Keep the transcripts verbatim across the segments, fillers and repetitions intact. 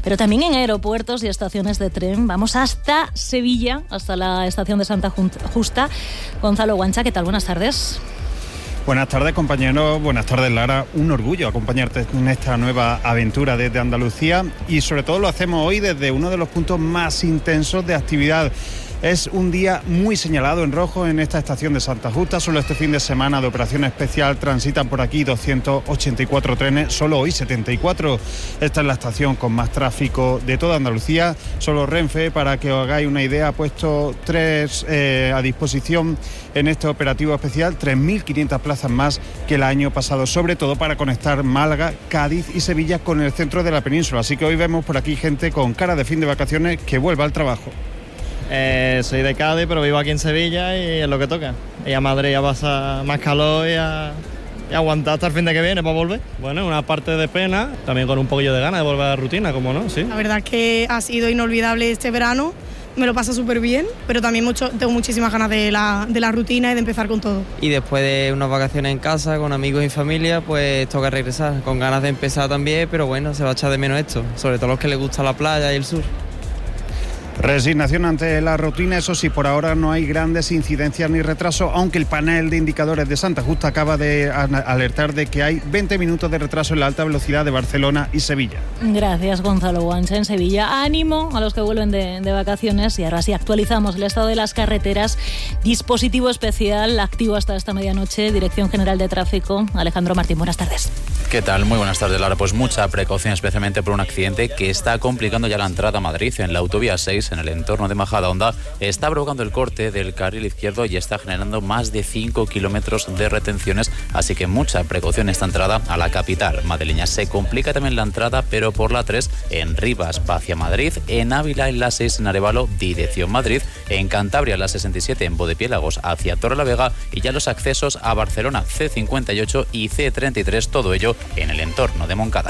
pero también en aeropuertos y estaciones de tren. Vamos hasta Sevilla, hasta la estación de Santa Justa. Gonzalo Guancha, ¿qué tal? Buenas tardes. Buenas tardes, compañeros. Buenas tardes, Lara. Un orgullo acompañarte en esta nueva aventura desde Andalucía y sobre todo lo hacemos hoy desde uno de los puntos más intensos de actividad. Es un día muy señalado en rojo en esta estación de Santa Justa. Solo este fin de semana de operación especial transitan por aquí doscientos ochenta y cuatro trenes, solo hoy setenta y cuatro. Esta es la estación con más tráfico de toda Andalucía. Solo Renfe, para que os hagáis una idea, ha puesto tres eh, a disposición en este operativo especial, tres mil quinientas plazas más que el año pasado, sobre todo para conectar Málaga, Cádiz y Sevilla con el centro de la península. Así que hoy vemos por aquí gente con cara de fin de vacaciones que vuelva al trabajo. Eh, soy de Cádiz, pero vivo aquí en Sevilla y es lo que toca. Y a Madrid ya pasa más calor y a, y a aguantar hasta el fin de que viene para volver. Bueno, una parte de pena, también con un poquillo de ganas de volver a la rutina, como no, sí. La verdad es que ha sido inolvidable este verano, me lo paso súper bien, pero también mucho, tengo muchísimas ganas de la, de la rutina y de empezar con todo. Y después de unas vacaciones en casa, con amigos y familia, pues toca regresar, con ganas de empezar también, pero bueno, se va a echar de menos esto, sobre todo los que les gusta la playa y el sur. Resignación ante la rutina, eso sí, por ahora no hay grandes incidencias ni retraso, aunque el panel de indicadores de Santa Justa acaba de alertar de que hay veinte minutos de retraso en la alta velocidad de Barcelona y Sevilla. Gracias, Gonzalo Guancha. En Sevilla, ánimo a los que vuelven de, de vacaciones. Y ahora sí, actualizamos el estado de las carreteras. Dispositivo especial activo hasta esta medianoche. Dirección General de Tráfico. Alejandro Martín, buenas tardes. ¿Qué tal? Muy buenas tardes, Lara. Pues mucha precaución, especialmente por un accidente que está complicando ya la entrada a Madrid en la autovía seis, en el entorno de Majadahonda. Está provocando el corte del carril izquierdo y está generando más de cinco kilómetros de retenciones, así que mucha precaución esta entrada a la capital madrileña. Se complica también la entrada, pero por la tres en Rivas hacia Madrid, en Ávila en la seis en Arévalo, dirección Madrid, en Cantabria la sesenta y siete en Bodepiélagos hacia Torrelavega y ya los accesos a Barcelona ce cincuenta y ocho y ce treinta y tres, todo ello en el entorno de Moncada.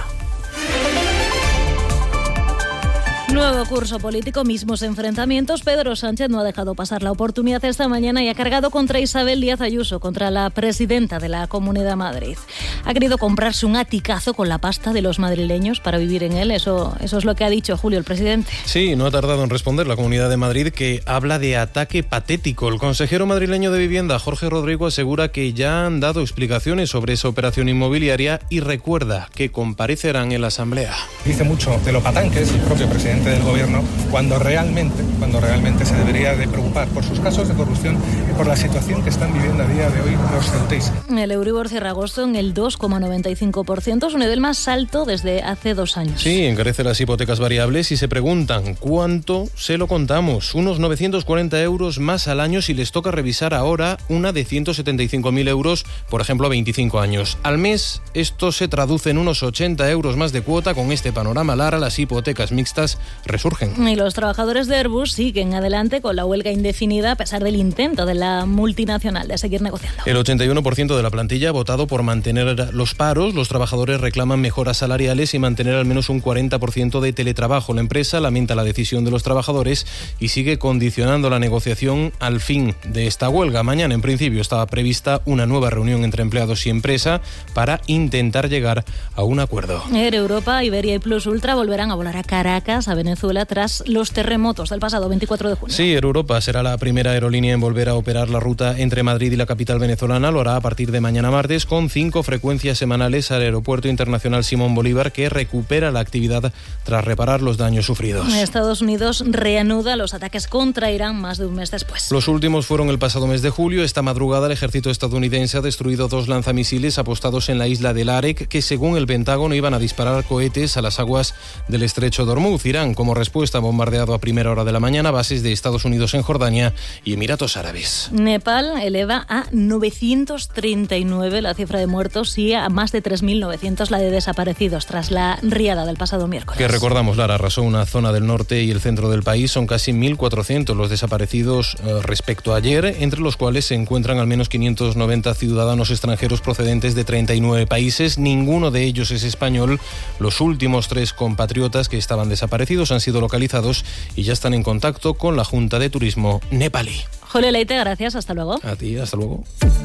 Nuevo curso político, mismos enfrentamientos. Pedro Sánchez no ha dejado pasar la oportunidad esta mañana y ha cargado contra Isabel Díaz Ayuso, contra la presidenta de la Comunidad de Madrid. Ha querido comprarse un aticazo con la pasta de los madrileños para vivir en él. Eso, eso es lo que ha dicho Julio, el presidente. Sí, no ha tardado en responder la Comunidad de Madrid, que habla de ataque patético. El consejero madrileño de Vivienda, Jorge Rodrigo, asegura que ya han dado explicaciones sobre esa operación inmobiliaria y recuerda que comparecerán en la Asamblea. Dice mucho de lo patán que es el propio presidente del gobierno, cuando realmente, cuando realmente se debería de preocupar por sus casos de corrupción y por la situación que están viviendo a día de hoy los ceutíes. El Euribor cierra agosto en el dos coma noventa y cinco por ciento, su nivel más alto desde hace dos años. Sí, encarece las hipotecas variables y se preguntan ¿cuánto? Se lo contamos, unos novecientos cuarenta euros más al año si les toca revisar ahora una de ciento setenta y cinco mil euros, por ejemplo, a veinticinco años. Al mes, esto se traduce en unos ochenta euros más de cuota. Con este panorama, Lara, las hipotecas mixtas resurgen. Y los trabajadores de Airbus siguen adelante con la huelga indefinida a pesar del intento de la multinacional de seguir negociando. El ochenta y uno por ciento de la plantilla ha votado por mantener los paros. Los trabajadores reclaman mejoras salariales y mantener al menos un cuarenta por ciento de teletrabajo. La empresa lamenta la decisión de los trabajadores y sigue condicionando la negociación al fin de esta huelga. Mañana, en principio, estaba prevista una nueva reunión entre empleados y empresa para intentar llegar a un acuerdo. Air Europa, Iberia y Plus Ultra volverán a volar a Caracas, a Venezuela, tras los terremotos del pasado veinticuatro de junio. Sí, Air Europa será la primera aerolínea en volver a operar la ruta entre Madrid y la capital venezolana. Lo hará a partir de mañana martes con cinco frecuencias semanales al Aeropuerto Internacional Simón Bolívar, que recupera la actividad tras reparar los daños sufridos. Estados Unidos reanuda los ataques contra Irán más de un mes después. Los últimos fueron el pasado mes de julio. Esta madrugada el ejército estadounidense ha destruido dos lanzamisiles apostados en la isla de Larek, que según el Pentágono iban a disparar cohetes a las aguas del estrecho de Hormuz. Irán, como respuesta, ha bombardeado a primera hora de la mañana bases de Estados Unidos en Jordania y Emiratos Árabes. Nepal eleva a novecientos treinta y nueve la cifra de muertos y a más de tres mil novecientos la de desaparecidos tras la riada del pasado miércoles. Que recordamos, Lara, arrasó una zona del norte y el centro del país. Son casi mil cuatrocientos los desaparecidos eh, respecto a ayer, entre los cuales se encuentran al menos quinientos noventa ciudadanos extranjeros procedentes de treinta y nueve países. Ninguno de ellos es español. Los últimos tres compatriotas que estaban desaparecidos han sido localizados y ya están en contacto con la Junta de Turismo nepalí. Julio Leite, gracias. Hasta luego. A ti, hasta luego.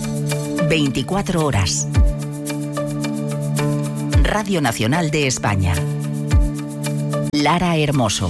veinticuatro horas. Radio Nacional de España. Lara Hermoso.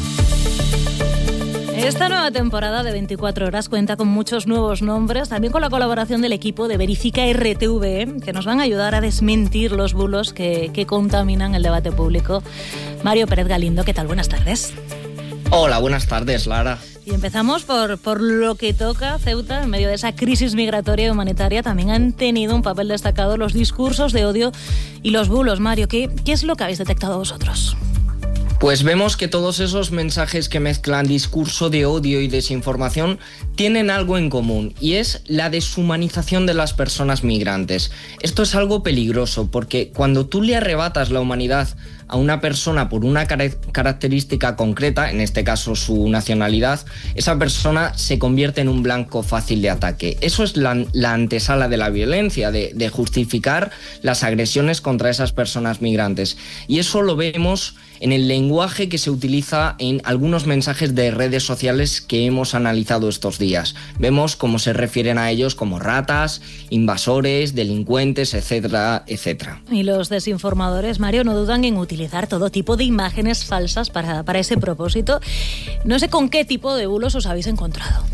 Esta nueva temporada de veinticuatro horas cuenta con muchos nuevos nombres, también con la colaboración del equipo de Verifica R T V, que nos van a ayudar a desmentir los bulos que, que contaminan el debate público. Mario Pérez Galindo, ¿qué tal? Buenas tardes. Hola, buenas tardes, Lara. Y empezamos por, por lo que toca Ceuta. En medio de esa crisis migratoria y humanitaria también han tenido un papel destacado los discursos de odio y los bulos. Mario, ¿qué, qué es lo que habéis detectado vosotros? Pues vemos que todos esos mensajes que mezclan discurso de odio y desinformación tienen algo en común, y es la deshumanización de las personas migrantes. Esto es algo peligroso, porque cuando tú le arrebatas la humanidad a una persona por una car- característica concreta, en este caso su nacionalidad, esa persona se convierte en un blanco fácil de ataque. Eso es la, la antesala de la violencia, de, de justificar las agresiones contra esas personas migrantes. Y eso lo vemos en el lenguaje que se utiliza en algunos mensajes de redes sociales que hemos analizado estos días. Vemos cómo se refieren a ellos como ratas, invasores, delincuentes, etcétera, etcétera. Y los desinformadores, Mario, no dudan en utilizar todo tipo de imágenes falsas para, para ese propósito. No sé con qué tipo de bulos os habéis encontrado.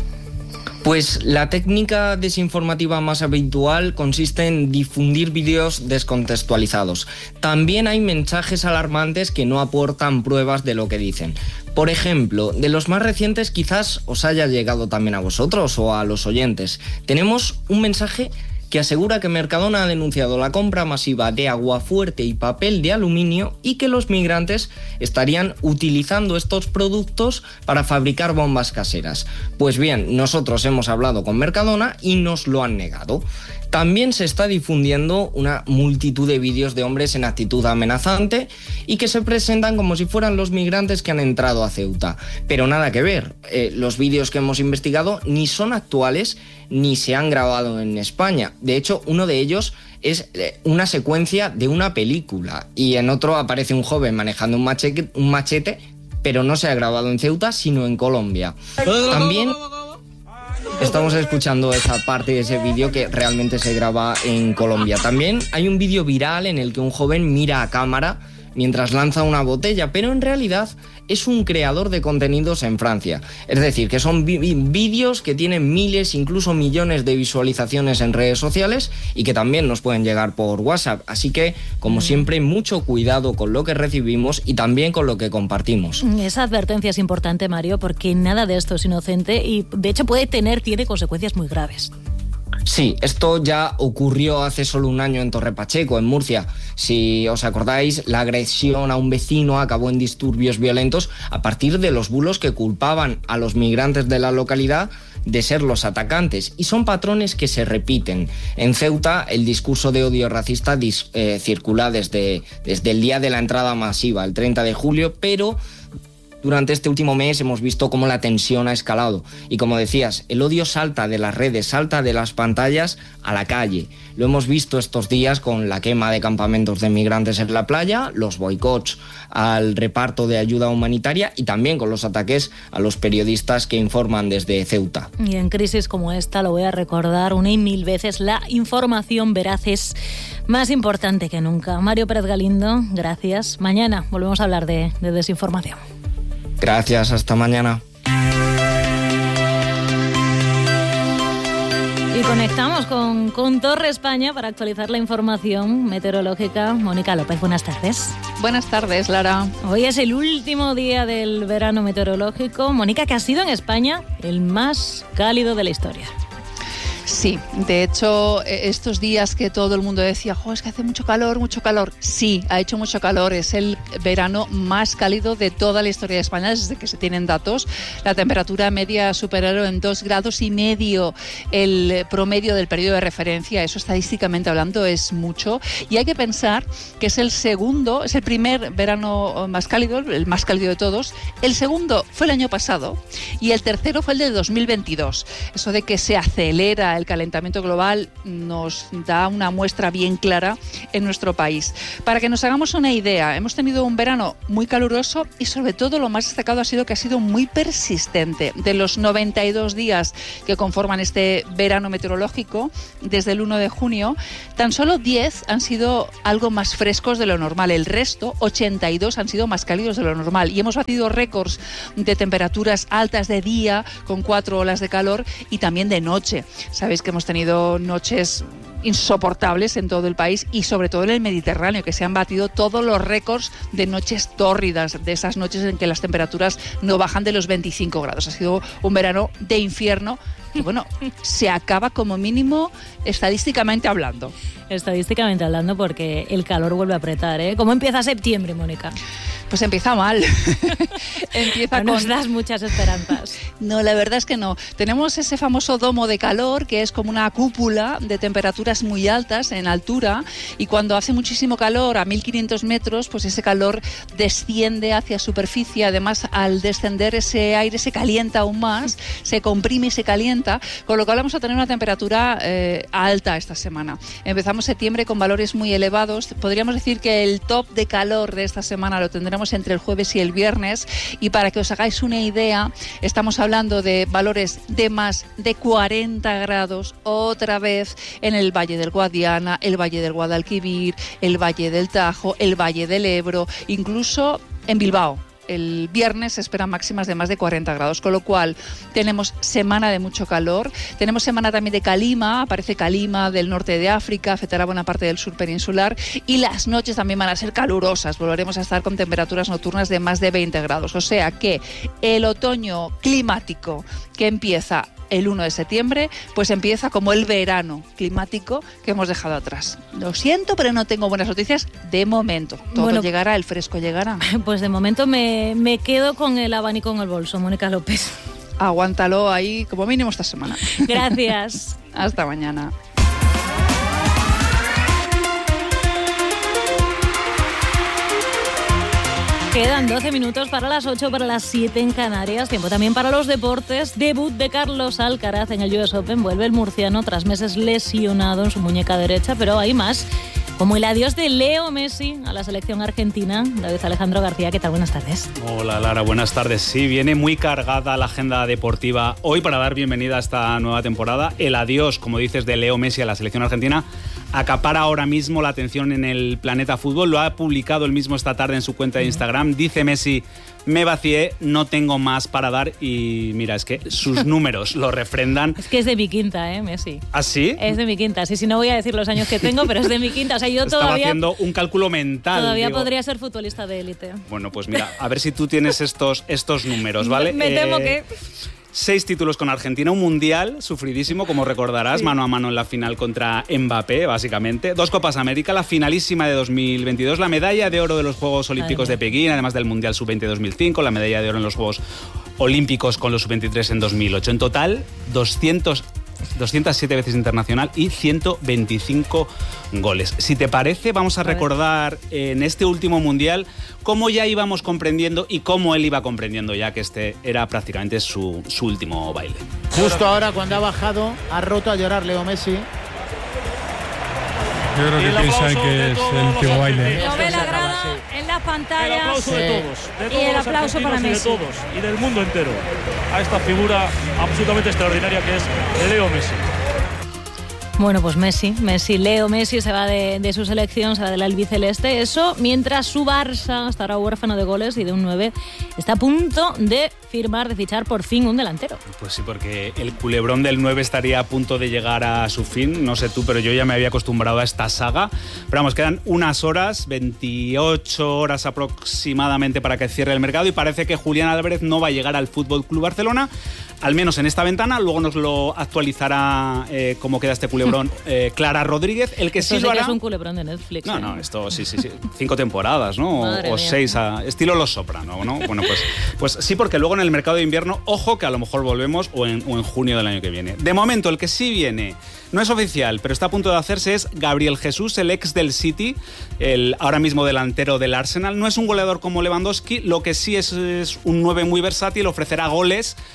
Pues la técnica desinformativa más habitual consiste en difundir vídeos descontextualizados. También hay mensajes alarmantes que no aportan pruebas de lo que dicen. Por ejemplo, de los más recientes quizás os haya llegado también a vosotros o a los oyentes. Tenemos un mensaje que asegura que Mercadona ha denunciado la compra masiva de aguafuerte y papel de aluminio y que los migrantes estarían utilizando estos productos para fabricar bombas caseras. Pues bien, nosotros hemos hablado con Mercadona y nos lo han negado. También se está difundiendo una multitud de vídeos de hombres en actitud amenazante y que se presentan como si fueran los migrantes que han entrado a Ceuta. Pero nada que ver, eh, los vídeos que hemos investigado ni son actuales ni se han grabado en España. De hecho, uno de ellos es eh, una secuencia de una película y en otro aparece un joven manejando un machete, un machete, pero no se ha grabado en Ceuta, sino en Colombia. También estamos escuchando esa parte de ese vídeo que realmente se graba en Colombia. También hay un vídeo viral en el que un joven mira a cámara mientras lanza una botella, pero en realidad es un creador de contenidos en Francia. Es decir, que son vi- vídeos que tienen miles, incluso millones de visualizaciones en redes sociales y que también nos pueden llegar por WhatsApp. Así que, como siempre, mucho cuidado con lo que recibimos y también con lo que compartimos. Esa advertencia es importante, Mario, porque nada de esto es inocente y, de hecho, puede tener, tiene consecuencias muy graves. Sí, esto ya ocurrió hace solo un año en Torre Pacheco, en Murcia. Si os acordáis, la agresión a un vecino acabó en disturbios violentos a partir de los bulos que culpaban a los migrantes de la localidad de ser los atacantes. Y son patrones que se repiten. En Ceuta, el discurso de odio racista dis, eh, circula desde, desde el día de la entrada masiva, el treinta de julio, pero durante este último mes hemos visto cómo la tensión ha escalado y, como decías, el odio salta de las redes, salta de las pantallas a la calle. Lo hemos visto estos días con la quema de campamentos de migrantes en la playa, los boicots al reparto de ayuda humanitaria y también con los ataques a los periodistas que informan desde Ceuta. Y en crisis como esta, lo voy a recordar una y mil veces, la información veraz es más importante que nunca. Mario Pérez Galindo, gracias. Mañana volvemos a hablar de, de desinformación. Gracias, hasta mañana. Y conectamos con, con Torre España para actualizar la información meteorológica. Mónica López, buenas tardes. Buenas tardes, Lara. Hoy es el último día del verano meteorológico. Mónica, que ha sido en España el más cálido de la historia. Sí, de hecho, estos días que todo el mundo decía, jo, es que hace mucho calor, mucho calor. Sí, ha hecho mucho calor. Es el verano más cálido de toda la historia de España desde que se tienen datos. La temperatura media superó en dos grados y medio el promedio del periodo de referencia. Eso, estadísticamente hablando, es mucho. Y hay que pensar que es el segundo, es el primer verano más cálido, el más cálido de todos. El segundo fue el año pasado y el tercero fue el de dos mil veintidós. Eso de que se acelera el calentamiento global nos da una muestra bien clara en nuestro país. Para que nos hagamos una idea, hemos tenido un verano muy caluroso y sobre todo lo más destacado ha sido que ha sido muy persistente. De los noventa y dos días que conforman este verano meteorológico, desde el uno de junio, tan solo diez han sido algo más frescos de lo normal. El resto, ochenta y dos, han sido más cálidos de lo normal. Y hemos batido récords de temperaturas altas de día, con cuatro olas de calor, y también de noche. Sabéis que hemos tenido noches insoportables en todo el país y sobre todo en el Mediterráneo, que se han batido todos los récords de noches tórridas, de esas noches en que las temperaturas no bajan de los veinticinco grados. Ha sido un verano de infierno que, bueno, se acaba como mínimo estadísticamente hablando. Estadísticamente hablando, porque el calor vuelve a apretar, ¿eh? ¿Cómo empieza septiembre, Mónica? Pues empieza mal. Empieza no con... nos das muchas esperanzas. No, la verdad es que no. Tenemos ese famoso domo de calor, que es como una cúpula de temperaturas muy altas en altura, y cuando hace muchísimo calor a mil quinientos metros, pues ese calor desciende hacia superficie. Además, al descender ese aire se calienta aún más, se comprime y se calienta, con lo cual vamos a tener una temperatura eh, alta esta semana. Empezamos septiembre con valores muy elevados. Podríamos decir que el top de calor de esta semana lo tendremos entre el jueves y el viernes, y para que os hagáis una idea, estamos hablando de valores de más de cuarenta grados otra vez en el Valle del Guadiana, el Valle del Guadalquivir, el Valle del Tajo, el Valle del Ebro, incluso en Bilbao. El viernes se esperan máximas de más de cuarenta grados, con lo cual tenemos semana de mucho calor. Tenemos semana también de calima, aparece calima del norte de África, afectará buena parte del sur peninsular, y las noches también van a ser calurosas. Volveremos a estar con temperaturas nocturnas de más de veinte grados. O sea que el otoño climático que empieza el uno de septiembre, pues empieza como el verano climático que hemos dejado atrás. Lo siento, pero no tengo buenas noticias de momento. Todo bueno, llegará, el fresco llegará. Pues de momento me, me quedo con el abanico en el bolso, Mónica López. Aguántalo ahí como mínimo esta semana. Gracias. Hasta mañana. Quedan doce minutos para las ocho, para las siete en Canarias. Tiempo también para los deportes. Debut de Carlos Alcaraz en el U S Open. Vuelve el murciano tras meses lesionado en su muñeca derecha, pero hay más. Como el adiós de Leo Messi a la selección argentina. David Alejandro García, ¿qué tal? Buenas tardes. Hola Lara, buenas tardes. Sí, viene muy cargada la agenda deportiva hoy para dar bienvenida a esta nueva temporada. El adiós, como dices, de Leo Messi a la selección argentina acapara ahora mismo la atención en el planeta fútbol. Lo ha publicado él mismo esta tarde en su cuenta de Instagram. Dice Messi: me vacié, no tengo más para dar. Y mira, es que sus números lo refrendan. Es que es de mi quinta, ¿eh, Messi? ¿Ah, sí? Es de mi quinta. Sí, sí, no voy a decir los años que tengo, pero es de mi quinta. O sea, yo Estaba todavía... haciendo un cálculo mental. Todavía digo. podría ser futbolista de élite. Bueno, pues mira, a ver si tú tienes estos, estos números, ¿vale? Me temo eh, que... Seis títulos con Argentina, un mundial sufridísimo, como recordarás, sí. Mano a mano en la final contra Mbappé, básicamente. Dos Copas América, la finalísima de dos mil veintidós, la medalla de oro de los Juegos Olímpicos de Pekín, además del Mundial sub veinte dos mil cinco, la medalla de oro en los Juegos Olímpicos con los sub veintitrés en dos mil ocho. En total, doscientos, doscientas siete veces internacional y ciento veinticinco goles. Si te parece, vamos a recordar en este último mundial cómo ya íbamos comprendiendo y cómo él iba comprendiendo ya que este era prácticamente su, su último baile. Justo ahora, cuando ha bajado, ha roto a llorar Leo Messi. Yo creo que piensan que es el último baile. Lo ve la grada en las pantallas. El aplauso de todos, de todos y el los aplauso para Messi. Y de todos, y del mundo entero, a esta figura absolutamente extraordinaria que es Leo Messi. Bueno, pues Messi, Messi, Leo Messi se va de, de su selección, se va del albiceleste. Eso mientras su Barça estará huérfano de goles y de un nueve está a punto de firmar, de fichar por fin un delantero. Pues sí, porque el culebrón del nueve estaría a punto de llegar a su fin. No sé tú, pero yo ya me había acostumbrado a esta saga. Pero vamos, quedan unas horas, veintiocho horas aproximadamente para que cierre el mercado y parece que Julián Álvarez no va a llegar al F C Barcelona, al menos en esta ventana. Luego nos lo actualizará eh, cómo queda este culebrón eh, Clara Rodríguez, el que esto sí lo hará. Que es un culebrón de Netflix. No, ¿eh? no, esto sí, sí, sí. Cinco temporadas, ¿no? Madre o mía. seis, a, estilo Los Soprano, ¿no? Bueno, pues, pues sí, porque luego en el mercado de invierno, ojo que a lo mejor volvemos o en, o en junio del año que viene. De momento, el que sí viene, no es oficial, pero está a punto de hacerse, es Gabriel Jesús, el ex del City, el ahora mismo delantero del Arsenal. No es un goleador como Lewandowski, lo que sí es, es un nueve muy versátil, ofrecerá goles.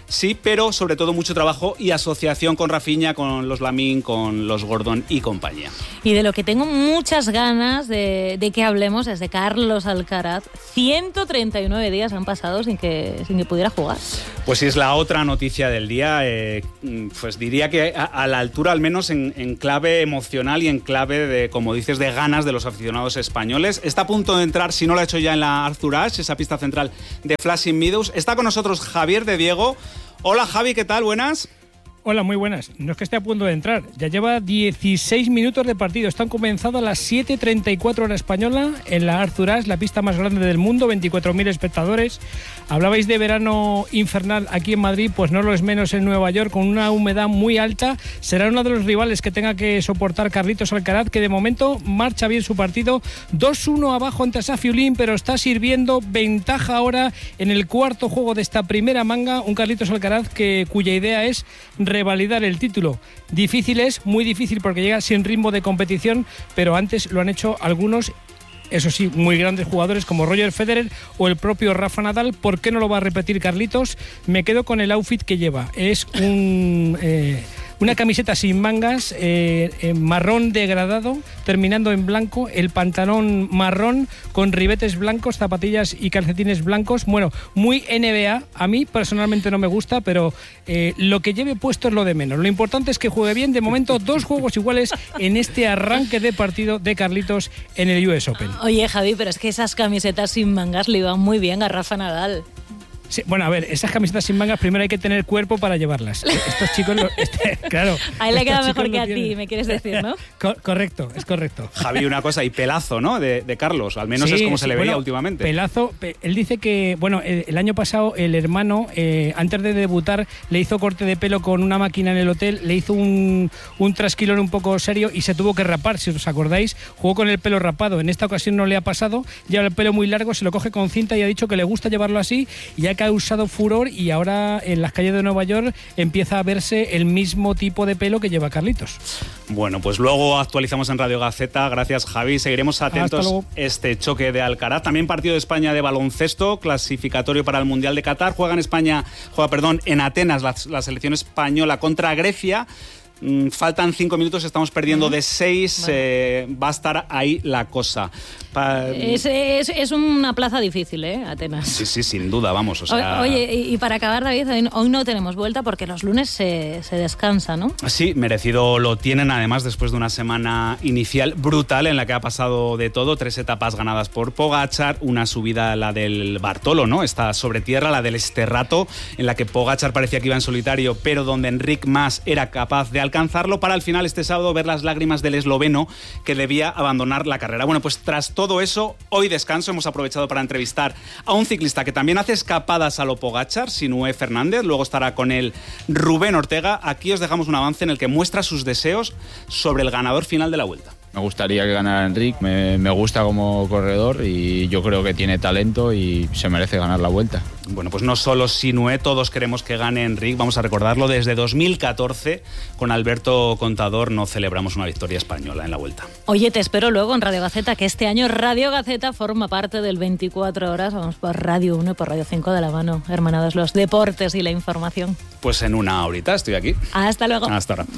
sí, pero sobre todo mucho trabajo y asociación con Rafinha, con los Lamine, con los Gordon y compañía. Y de lo que tengo muchas ganas de, de que hablemos es de Carlos Alcaraz. ciento treinta y nueve días han pasado sin que, sin que pudiera jugar. Pues sí, es la otra noticia del día. Eh, pues diría que a, a la altura, al menos en, en clave emocional y en clave de, como dices, de ganas de los aficionados españoles. Está a punto de entrar, si no lo ha hecho ya, en la Arthur Ashe, esa pista central de Flushing Meadows. Está con nosotros Javier de Diego. Hola Javi, ¿qué tal? Buenas. Hola, muy buenas. No es que esté a punto de entrar, ya lleva dieciséis minutos de partido. Están comenzados a las siete treinta y cuatro hora española en la Arthur Ashe, la pista más grande del mundo, veinticuatro mil espectadores. Hablabais de verano infernal aquí en Madrid, pues no lo es menos en Nueva York, con una humedad muy alta. Será uno de los rivales que tenga que soportar Carlitos Alcaraz, que de momento marcha bien su partido. dos uno abajo ante Safiullin, pero está sirviendo ventaja ahora en el cuarto juego de esta primera manga. Un Carlitos Alcaraz que, cuya idea es revalidar el título. Difícil es, muy difícil, porque llega sin ritmo de competición, pero antes lo han hecho algunos, eso sí, muy grandes jugadores como Roger Federer o el propio Rafa Nadal. ¿Por qué no lo va a repetir Carlitos? Me quedo con el outfit que lleva. Es un... Eh, Una camiseta sin mangas, eh, eh, marrón degradado, terminando en blanco, el pantalón marrón con ribetes blancos, zapatillas y calcetines blancos. Bueno, muy N B A. A mí personalmente no me gusta, pero eh, lo que lleve puesto es lo de menos. Lo importante es que juegue bien. De momento, dos juegos iguales en este arranque de partido de Carlitos en el U S Open. Oye, Javi, pero es que esas camisetas sin mangas le iban muy bien a Rafa Nadal. Sí, bueno, a ver, esas camisetas sin mangas primero hay que tener cuerpo para llevarlas. Estos chicos, lo, este, claro. Ahí le queda mejor que a ti, me quieres decir, ¿no? Co- correcto, es correcto. Javi, una cosa, y pelazo, ¿no? De, de Carlos, al menos sí, es como sí, se le veía bueno, últimamente. Pelazo, pe- él dice que, bueno, el, el año pasado el hermano, eh, antes de debutar, le hizo corte de pelo con una máquina en el hotel, le hizo un, un trasquilón un poco serio y se tuvo que rapar, si os acordáis. Jugó con el pelo rapado, en esta ocasión no le ha pasado, lleva el pelo muy largo, se lo coge con cinta y ha dicho que le gusta llevarlo así y ha causado furor. Y ahora en las calles de Nueva York empieza a verse el mismo tipo de pelo que lleva Carlitos. Bueno, pues luego actualizamos en Radio Gaceta. Gracias, Javi. Seguiremos atentos a este choque de Alcaraz. También partido de España de baloncesto, clasificatorio para el Mundial de Qatar. Juega en España, juega, perdón, en Atenas la, la selección española contra Grecia. Mm, faltan cinco minutos, estamos perdiendo uh-huh. de seis. Bueno. Eh, va a estar ahí la cosa. Pa... Es, es, es una plaza difícil, ¿eh? Atenas. Sí, sí, sin duda, vamos. O sea... Oye, y para acabar, David, hoy no tenemos vuelta porque los lunes se, se descansa, ¿no? Sí, merecido lo tienen, además, después de una semana inicial brutal en la que ha pasado de todo. Tres etapas ganadas por Pogačar, una subida, la del Bartolo, ¿no? Está sobre tierra, la del Sterrato, en la que Pogačar parecía que iba en solitario, pero donde Enric Mas era capaz de alcanzarlo, para al final este sábado ver las lágrimas del esloveno que debía abandonar la carrera. Bueno, pues tras todo eso, hoy descanso, hemos aprovechado para entrevistar a un ciclista que también hace escapadas a lo Pogačar, Sinué Fernández, luego estará con él Rubén Ortega. Aquí os dejamos un avance en el que muestra sus deseos sobre el ganador final de la Vuelta. Me gustaría que ganara Enric, me, me gusta como corredor y yo creo que tiene talento y se merece ganar la Vuelta. Bueno, pues no solo Sinué, todos queremos que gane Enric, vamos a recordarlo, desde dos mil catorce con Alberto Contador no celebramos una victoria española en la Vuelta. Oye, te espero luego en Radio Gaceta, que este año Radio Gaceta forma parte del veinticuatro horas, vamos por Radio uno y por Radio cinco de la mano, hermanados los deportes y la información. Pues en una horita estoy aquí. Hasta luego. Hasta ahora.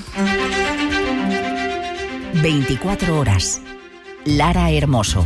veinticuatro horas. Lara Hermoso.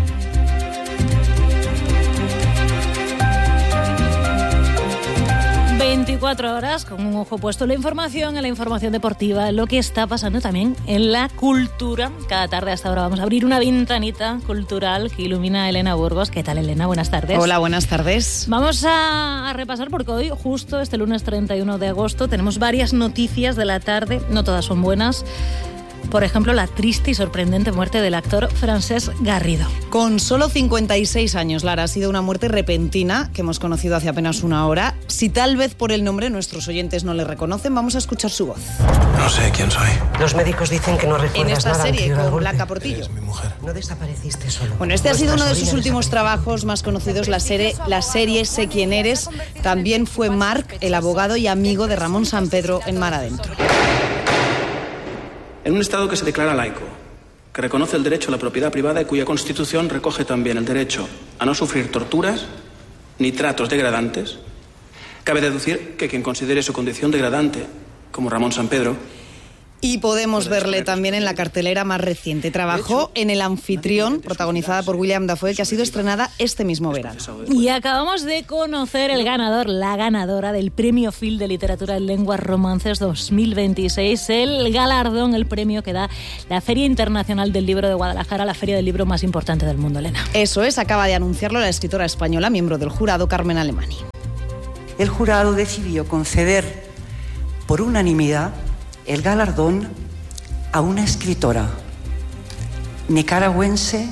veinticuatro horas con un ojo puesto en la información, en la información deportiva, en lo que está pasando también en la cultura. Cada tarde hasta ahora vamos a abrir una ventanita cultural que ilumina a Elena Burgos. ¿Qué tal, Elena? Buenas tardes. Hola, buenas tardes. Vamos a, a repasar porque hoy, justo este lunes treinta y uno de agosto, tenemos varias noticias de la tarde. No todas son buenas. Por ejemplo, la triste y sorprendente muerte del actor Francesc Garrido. Con solo cincuenta y seis años, Lara, ha sido una muerte repentina que hemos conocido hace apenas una hora. Si tal vez por el nombre nuestros oyentes no le reconocen, vamos a escuchar su voz. No sé quién soy. Los médicos dicen que no recuerdas en esta nada serie con golpe. Blanca Portillo. Es mi mujer. No desapareciste solo. Bueno, este ha sido uno de sus últimos trabajos más conocidos, la serie, la serie Sé quién eres. También fue Marc, el abogado y amigo de Ramón Sampedro en Mar Adentro. En un Estado que se declara laico, que reconoce el derecho a la propiedad privada y cuya Constitución recoge también el derecho a no sufrir torturas ni tratos degradantes, Cabe deducir que quien considere su condición degradante, como Ramón Sampedro, y podemos verle también en la cartelera más reciente. Trabajó en El Anfitrión, protagonizada por William Dafoe, que ha sido estrenada este mismo verano. Y acabamos de conocer el ganador, la ganadora del Premio Phil de Literatura en Lenguas Romances dos mil veintiséis, el galardón, el premio que da la Feria Internacional del Libro de Guadalajara, la feria del libro más importante del mundo, Elena. Eso es, acaba de anunciarlo la escritora española, miembro del jurado, Carmen Alemany. El jurado decidió conceder por unanimidad el galardón a una escritora nicaragüense,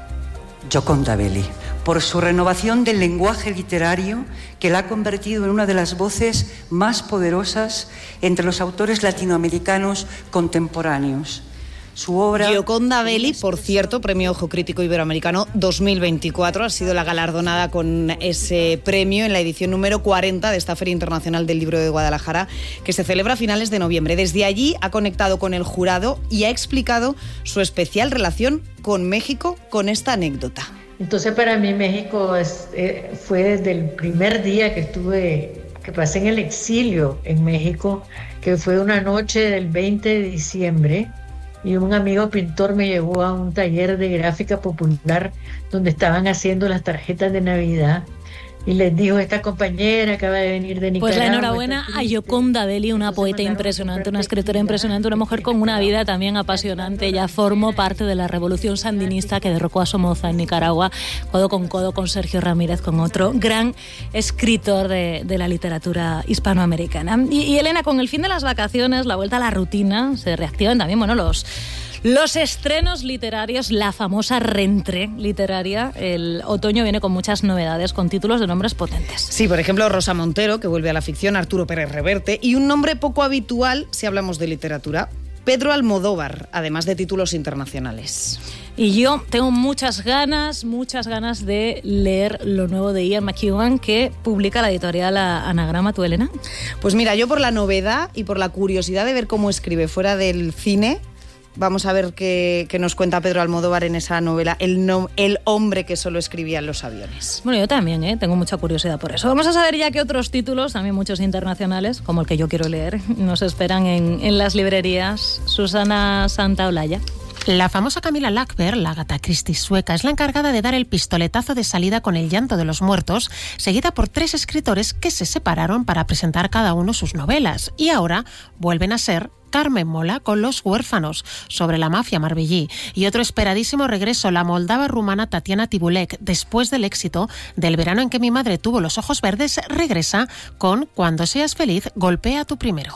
Gioconda Belli, por su renovación del lenguaje literario que la ha convertido en una de las voces más poderosas entre los autores latinoamericanos contemporáneos. Su obra... Gioconda Belli, por cierto, Premio Ojo Crítico Iberoamericano dos mil veinticuatro, ha sido la galardonada con ese premio en la edición número cuarenta de esta Feria Internacional del Libro de Guadalajara, que se celebra a finales de noviembre. Desde allí ha conectado con el jurado y ha explicado su especial relación con México con esta anécdota. Entonces, para mí México es, eh, fue desde el primer día que estuve, que pasé en el exilio en México, que fue una noche del veinte de diciembre, y un amigo pintor me llevó a un taller de gráfica popular donde estaban haciendo las tarjetas de Navidad. Y les dijo, esta compañera acaba de venir de Nicaragua. Pues la enhorabuena a Gioconda Belli, una poeta impresionante, una escritora impresionante, una mujer con una vida también apasionante. Ella formó parte de la revolución sandinista que derrocó a Somoza en Nicaragua, codo con codo con Sergio Ramírez, con otro gran escritor de, de la literatura hispanoamericana. Y, y Elena, con el fin de las vacaciones, la vuelta a la rutina, se reactivan también, bueno, los... Los estrenos literarios, la famosa rentrée literaria. El otoño viene con muchas novedades, con títulos de nombres potentes. Sí, por ejemplo, Rosa Montero, que vuelve a la ficción, Arturo Pérez Reverte, y un nombre poco habitual si hablamos de literatura, Pedro Almodóvar, además de títulos internacionales. Y yo tengo muchas ganas, muchas ganas de leer lo nuevo de Ian McEwan, que publica la editorial Anagrama. ¿Tú, Elena? Pues mira, yo por la novedad y por la curiosidad de ver cómo escribe fuera del cine... Vamos a ver qué, qué nos cuenta Pedro Almodóvar en esa novela, el, no, el hombre que solo escribía en los aviones. Bueno, yo también, ¿eh? Tengo mucha curiosidad por eso. Vamos a saber ya qué otros títulos, también muchos internacionales, como el que yo quiero leer, nos esperan en, en las librerías. Susana Santaolalla. La famosa Camilla Läckberg, la Agatha Christie sueca, es la encargada de dar el pistoletazo de salida con El llanto de los muertos, seguida por tres escritores que se separaron para presentar cada uno sus novelas. Y ahora vuelven a ser Carmen Mola con Los huérfanos, sobre la mafia marbellí, y otro esperadísimo regreso, la moldava rumana Tatiana Tibulek, después del éxito del verano en que mi madre tuvo los ojos verdes, regresa con Cuando seas feliz, golpea tu primero.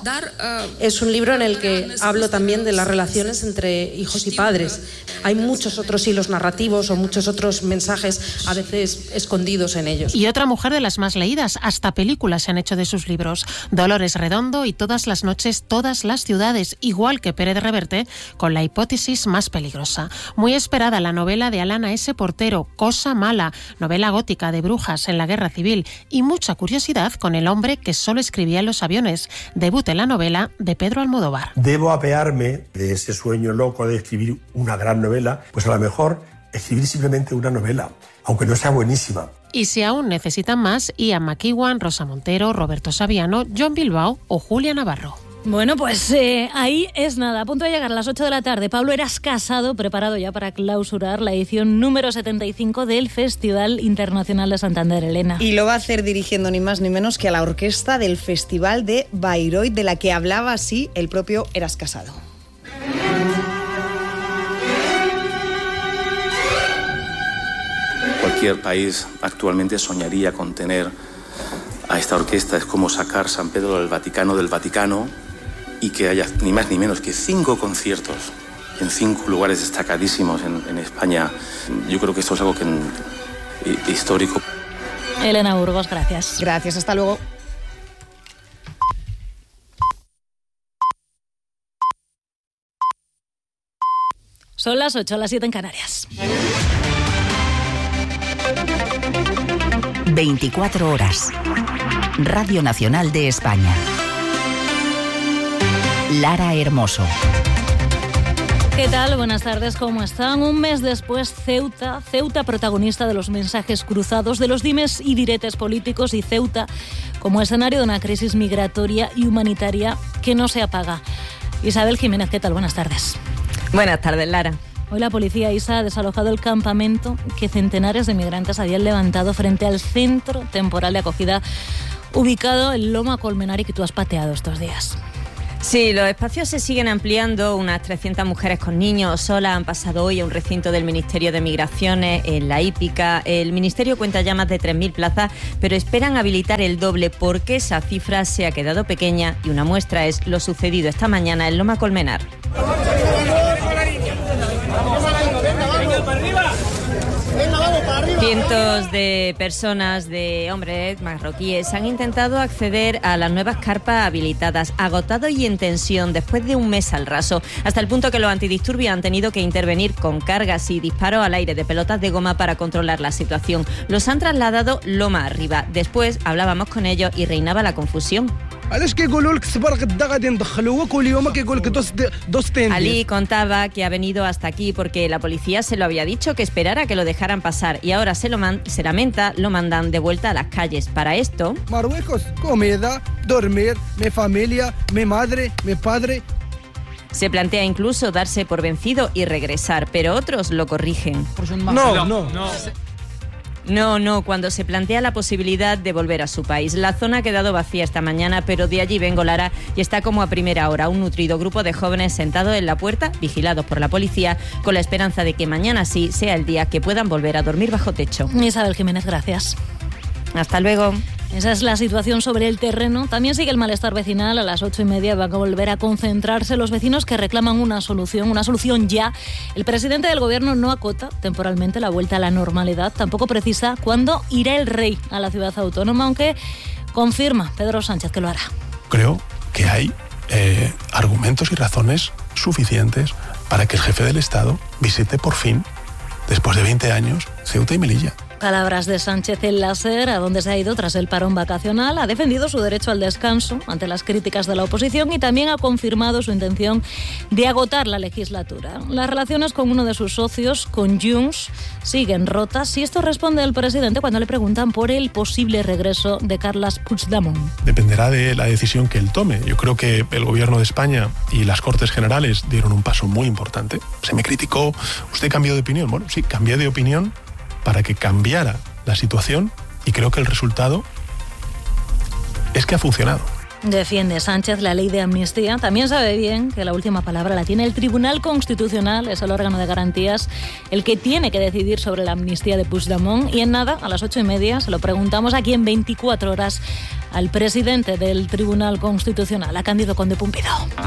Es un libro en el que hablo también de las relaciones entre hijos y padres. Hay muchos otros hilos narrativos o muchos otros mensajes a veces escondidos en ellos. Y otra mujer de las más leídas, hasta películas se han hecho de sus libros, Dolores Redondo y Todas las noches, todas las ciudades, igual que Pérez Reverte, con La hipótesis más peligrosa. Muy esperada la novela de Alana S. Portero, Cosa mala, novela gótica de brujas en la guerra civil, y mucha curiosidad con El hombre que solo escribía en los aviones, debut en la novela de Pedro Almodóvar. Debo apearme de ese sueño loco de escribir una gran novela, pues a lo mejor escribir simplemente una novela, aunque no sea buenísima. Y si aún necesitan más, Ian McEwan, Rosa Montero, Roberto Saviano, John Bilbao o Julia Navarro. Bueno, pues eh, ahí es nada. A punto de llegar a las ocho de la tarde. Pablo Eras Casado, preparado ya para clausurar la edición número setenta y cinco del Festival Internacional de Santander, Elena. Y lo va a hacer dirigiendo ni más ni menos que a la orquesta del Festival de Bayreuth, de la que hablaba así el propio Eras Casado. Cualquier país actualmente soñaría con tener a esta orquesta. Es como sacar San Pedro del Vaticano del Vaticano y que haya ni más ni menos que cinco conciertos en cinco lugares destacadísimos en, en España. Yo creo que esto es algo que, eh, histórico. Elena Burgos, gracias. Gracias, hasta luego. Son las ocho, las siete en Canarias. veinticuatro horas. Radio Nacional de España. Lara Hermoso. ¿Qué tal? Buenas tardes, ¿cómo están? Un mes después, Ceuta, Ceuta protagonista de los mensajes cruzados, de los dimes y diretes políticos, y Ceuta como escenario de una crisis migratoria y humanitaria que no se apaga. Isabel Jiménez, ¿qué tal? Buenas tardes. Buenas tardes, Lara. Hoy la policía, Isa, ha desalojado el campamento que centenares de migrantes habían levantado frente al centro temporal de acogida ubicado en Loma Colmenar y que tú has pateado estos días. Sí, los espacios se siguen ampliando. Unas trescientas mujeres con niños solas han pasado hoy a un recinto del Ministerio de Migraciones en La Hípica. El Ministerio cuenta ya más de tres mil plazas, pero esperan habilitar el doble porque esa cifra se ha quedado pequeña, y una muestra es lo sucedido esta mañana en Loma Colmenar. Cientos de personas, de hombres marroquíes, han intentado acceder a las nuevas carpas habilitadas, agotados y en tensión después de un mes al raso, hasta el punto que los antidisturbios han tenido que intervenir con cargas y disparos al aire de pelotas de goma para controlar la situación. Los han trasladado loma arriba. Después hablábamos con ellos y reinaba la confusión. Ali contaba que ha venido hasta aquí porque la policía se lo había dicho que esperara que lo dejaran pasar, y ahora se, lo man- se lamenta, lo mandan de vuelta a las calles. Para esto... Marruecos, comida, dormir, mi familia, mi madre, mi padre... Se plantea incluso darse por vencido y regresar, pero otros lo corrigen. No, no, no. No, no, cuando se plantea la posibilidad de volver a su país. La zona ha quedado vacía esta mañana, pero de allí vengo, Lara, y está como a primera hora un nutrido grupo de jóvenes sentados en la puerta, vigilados por la policía, con la esperanza de que mañana sí sea el día que puedan volver a dormir bajo techo. Isabel Jiménez, gracias. Hasta luego. Esa es la situación sobre el terreno. También sigue el malestar vecinal. A las ocho y media van a volver a concentrarse los vecinos que reclaman una solución, una solución ya. El presidente del gobierno no acota temporalmente la vuelta a la normalidad. Tampoco precisa cuándo irá el rey a la ciudad autónoma, aunque confirma Pedro Sánchez que lo hará. Creo que hay eh, argumentos y razones suficientes para que el jefe del Estado visite por fin, después de veinte años, Ceuta y Melilla. Palabras de Sánchez en la SER, a donde se ha ido tras el parón vacacional. Ha defendido su derecho al descanso ante las críticas de la oposición y también ha confirmado su intención de agotar la legislatura. Las relaciones con uno de sus socios, con Junts, siguen rotas, y esto responde el presidente cuando le preguntan por el posible regreso de Carles Puigdemont. Dependerá de la decisión que él tome. Yo creo que el gobierno de España y las Cortes Generales dieron un paso muy importante. Se me criticó, ¿usted cambió de opinión? Bueno, sí, cambié de opinión para que cambiara la situación, y creo que el resultado es que ha funcionado. Defiende Sánchez la ley de amnistía. También sabe bien que la última palabra la tiene el Tribunal Constitucional, es el órgano de garantías el que tiene que decidir sobre la amnistía de Puigdemont. Y en nada, a las ocho y media, se lo preguntamos aquí en veinticuatro horas al presidente del Tribunal Constitucional, a Cándido Conde Pumpido.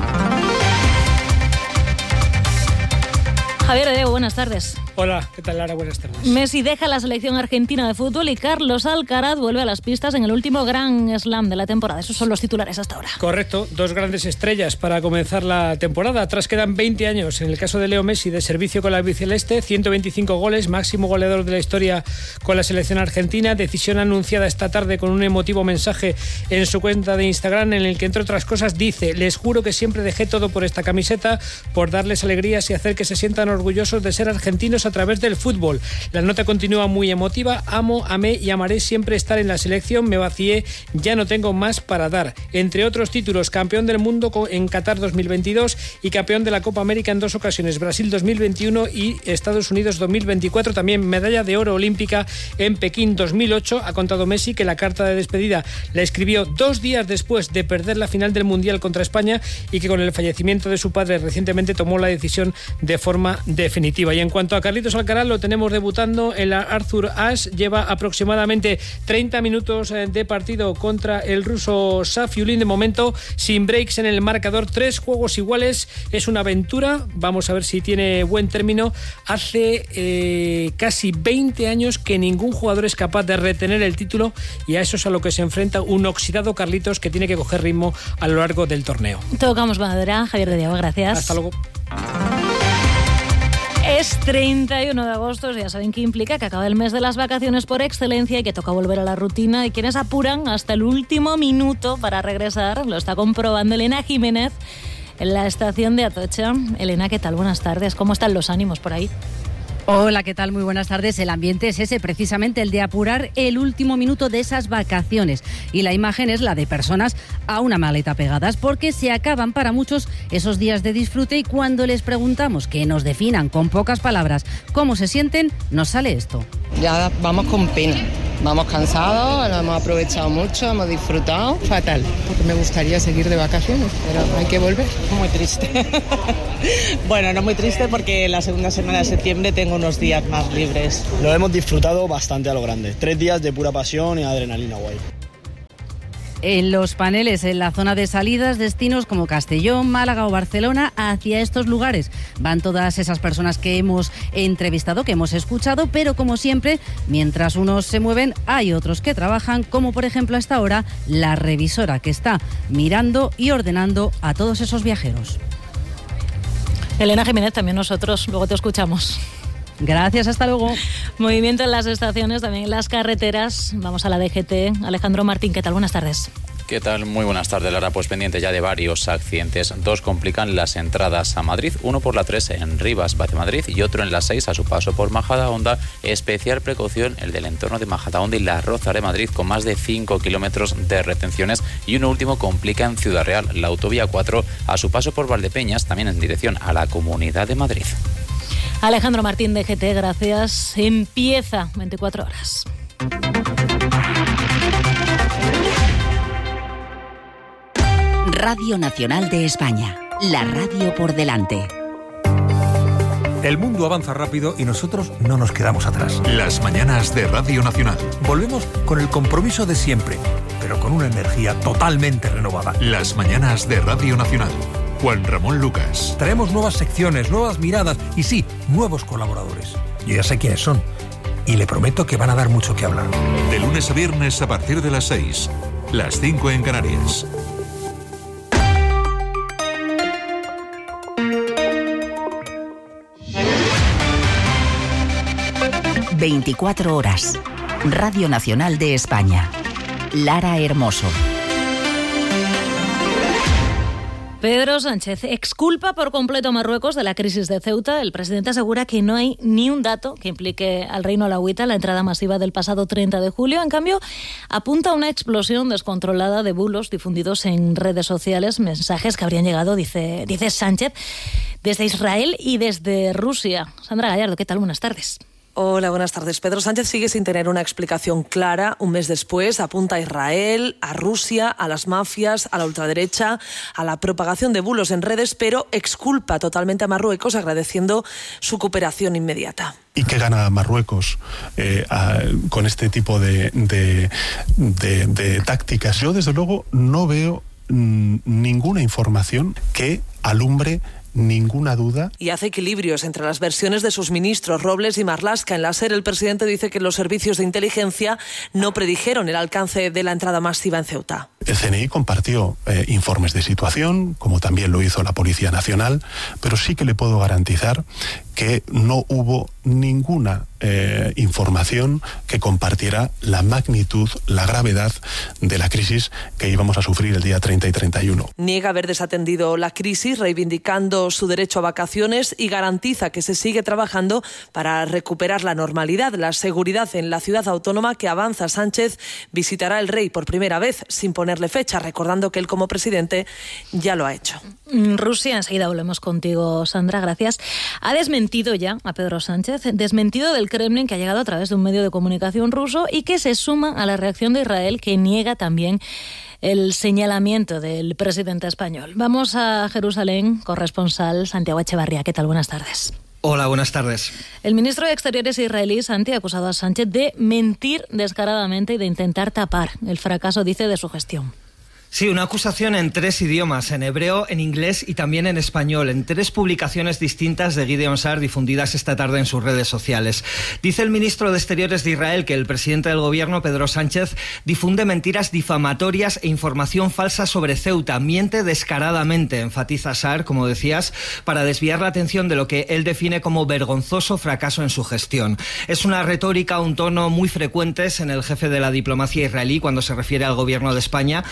Javier Edeo, buenas tardes. Hola, ¿qué tal, Lara? Buenas tardes. Messi deja la selección argentina de fútbol y Carlos Alcaraz vuelve a las pistas en el último Grand Slam de la temporada. Esos son los titulares hasta ahora. Correcto, dos grandes estrellas para comenzar la temporada. Atrás quedan veinte años. En el caso de Leo Messi, de servicio con la albiceleste, ciento veinticinco goles, máximo goleador de la historia con la selección argentina. Decisión anunciada esta tarde con un emotivo mensaje en su cuenta de Instagram, en el que, entre otras cosas, dice: les juro que siempre dejé todo por esta camiseta, por darles alegrías y hacer que se sientan orgullosos de ser argentinos a través del fútbol. La nota continúa muy emotiva. Amo, amé y amaré siempre estar en la selección. Me vacié, ya no tengo más para dar. Entre otros títulos, campeón del mundo en Qatar dos mil veintidós y campeón de la Copa América en dos ocasiones, Brasil dos mil veintiuno y Estados Unidos dos mil veinticuatro. También medalla de oro olímpica en Pekín dos mil ocho. Ha contado Messi que la carta de despedida la escribió dos días después de perder la final del Mundial contra España, y que con el fallecimiento de su padre recientemente tomó la decisión de forma definitiva. Y en cuanto a Carlitos Alcaraz, lo tenemos debutando en la Arthur Ashe. Lleva aproximadamente treinta minutos de partido contra el ruso Safiullin. De momento, sin breaks en el marcador, tres juegos iguales. Es una aventura. Vamos a ver si tiene buen término. Hace eh, casi veinte años que ningún jugador es capaz de retener el título, y a eso es a lo que se enfrenta un oxidado Carlitos que tiene que coger ritmo a lo largo del torneo. Tocamos madera. Javier de Diego, gracias. Hasta luego. Es treinta y uno de agosto, ya saben qué implica, que acaba el mes de las vacaciones por excelencia y que toca volver a la rutina, y quienes apuran hasta el último minuto para regresar, lo está comprobando Elena Jiménez en la estación de Atocha. Elena, ¿qué tal? Buenas tardes. ¿Cómo están los ánimos por ahí? Hola, ¿qué tal? Muy buenas tardes. El ambiente es ese, precisamente el de apurar el último minuto de esas vacaciones. Y la imagen es la de personas a una maleta pegadas, porque se acaban para muchos esos días de disfrute y cuando les preguntamos que nos definan con pocas palabras cómo se sienten, nos sale esto. Ya vamos con pena. Vamos cansados, lo hemos aprovechado mucho, hemos disfrutado. Fatal, porque me gustaría seguir de vacaciones, pero hay que volver. Muy triste. Bueno, no muy triste porque la segunda semana de septiembre tengo unos días más libres. Lo hemos disfrutado bastante a lo grande. Tres días de pura pasión y adrenalina guay. En los paneles, en la zona de salidas, destinos como Castellón, Málaga o Barcelona, hacia estos lugares van todas esas personas que hemos entrevistado, que hemos escuchado, pero como siempre, mientras unos se mueven, hay otros que trabajan, como por ejemplo hasta ahora la revisora, que está mirando y ordenando a todos esos viajeros. Elena Jiménez, también nosotros, luego te escuchamos. Gracias, hasta luego. Movimiento en las estaciones, también en las carreteras. Vamos a la D G T. Alejandro Martín, ¿qué tal? Buenas tardes. ¿Qué tal? Muy buenas tardes, Lara. Pues pendiente ya de varios accidentes. Dos complican las entradas a Madrid, uno por la tres en Rivas, va de Madrid, y otro en la seis a su paso por Majadahonda. Especial precaución el del entorno de Majadahonda y la Rozas de Madrid, con más de cinco kilómetros de retenciones. Y uno último complica en Ciudad Real, la autovía cuatro a su paso por Valdepeñas, también en dirección a la Comunidad de Madrid. Alejandro Martín, D G T, gracias. Empieza veinticuatro horas. Radio Nacional de España, la radio por delante. El mundo avanza rápido y nosotros no nos quedamos atrás. Las mañanas de Radio Nacional. Volvemos con el compromiso de siempre, pero con una energía totalmente renovada. Las mañanas de Radio Nacional. Juan Ramón Lucas. Traemos nuevas secciones, nuevas miradas y sí, nuevos colaboradores. Yo ya sé quiénes son y le prometo que van a dar mucho que hablar. De lunes a viernes a partir de las seis, las cinco en Canarias. veinticuatro horas. Radio Nacional de España. Lara Hermoso. Pedro Sánchez exculpa por completo a Marruecos de la crisis de Ceuta. El presidente asegura que no hay ni un dato que implique al Reino Alauita en la entrada masiva del pasado treinta de julio. En cambio, apunta a una explosión descontrolada de bulos difundidos en redes sociales, mensajes que habrían llegado, dice, dice Sánchez, desde Israel y desde Rusia. Sandra Gallardo, ¿qué tal? Buenas tardes. Hola, buenas tardes. Pedro Sánchez sigue sin tener una explicación clara. Un mes después apunta a Israel, a Rusia, a las mafias, a la ultraderecha, a la propagación de bulos en redes, pero exculpa totalmente a Marruecos, agradeciendo su cooperación inmediata. ¿Y qué gana Marruecos eh, a, con este tipo de, de, de, de tácticas? Yo, desde luego, no veo mm, ninguna información que alumbre ninguna duda. Y hace equilibrios entre las versiones de sus ministros Robles y Marlaska. En la SER, el presidente dice que los servicios de inteligencia no predijeron el alcance de la entrada masiva en Ceuta. El C N I compartió eh, informes de situación, como también lo hizo la Policía Nacional, pero sí que le puedo garantizar que no hubo ninguna eh, información que compartiera la magnitud, la gravedad de la crisis que íbamos a sufrir el día treinta y treinta y uno. Niega haber desatendido la crisis, reivindicando su derecho a vacaciones, y garantiza que se sigue trabajando para recuperar la normalidad, la seguridad en la ciudad autónoma que avanza. Sánchez visitará el Rey por primera vez sin ponerle fecha, recordando que él como presidente ya lo ha hecho. Rusia, enseguida volvemos contigo, Sandra, gracias. Ha desmentido ya a Pedro Sánchez, desmentido del Kremlin, que ha llegado a través de un medio de comunicación ruso y que se suma a la reacción de Israel, que niega también el señalamiento del presidente español. Vamos a Jerusalén, corresponsal Santiago Echevarría. ¿Qué tal? Buenas tardes. Hola, buenas tardes. El ministro de Exteriores israelí, Santi, ha acusado a Sánchez de mentir descaradamente y de intentar tapar el fracaso, dice, de su gestión. Sí, una acusación en tres idiomas, en hebreo, en inglés y también en español, en tres publicaciones distintas de Gideon Sa'ar difundidas esta tarde en sus redes sociales. Dice el ministro de Exteriores de Israel que el presidente del gobierno, Pedro Sánchez, difunde mentiras difamatorias e información falsa sobre Ceuta. Miente descaradamente, enfatiza Sa'ar, como decías, para desviar la atención de lo que él define como vergonzoso fracaso en su gestión. Es una retórica, un tono muy frecuentes en el jefe de la diplomacia israelí cuando se refiere al gobierno de España, especialmente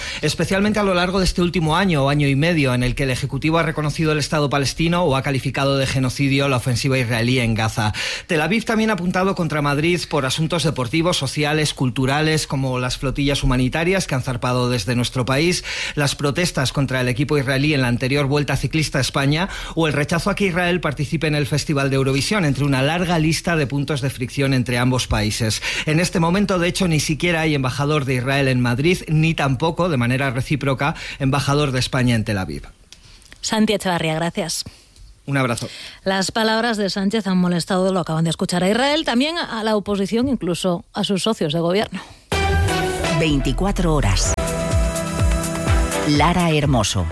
especialmente a lo largo de este último año o año y medio, en el que el Ejecutivo ha reconocido el Estado palestino o ha calificado de genocidio la ofensiva israelí en Gaza. Tel Aviv también ha apuntado contra Madrid por asuntos deportivos, sociales, culturales, como las flotillas humanitarias que han zarpado desde nuestro país, las protestas contra el equipo israelí en la anterior Vuelta Ciclista a España o el rechazo a que Israel participe en el Festival de Eurovisión, entre una larga lista de puntos de fricción entre ambos países. En este momento, de hecho, ni siquiera hay embajador de Israel en Madrid, ni tampoco, de manera recíproca, embajador de España en Tel Aviv. Santi Echevarría, gracias. Un abrazo. Las palabras de Sánchez han molestado, lo acaban de escuchar, a Israel, también a la oposición, incluso a sus socios de gobierno. veinticuatro horas. Lara Hermoso.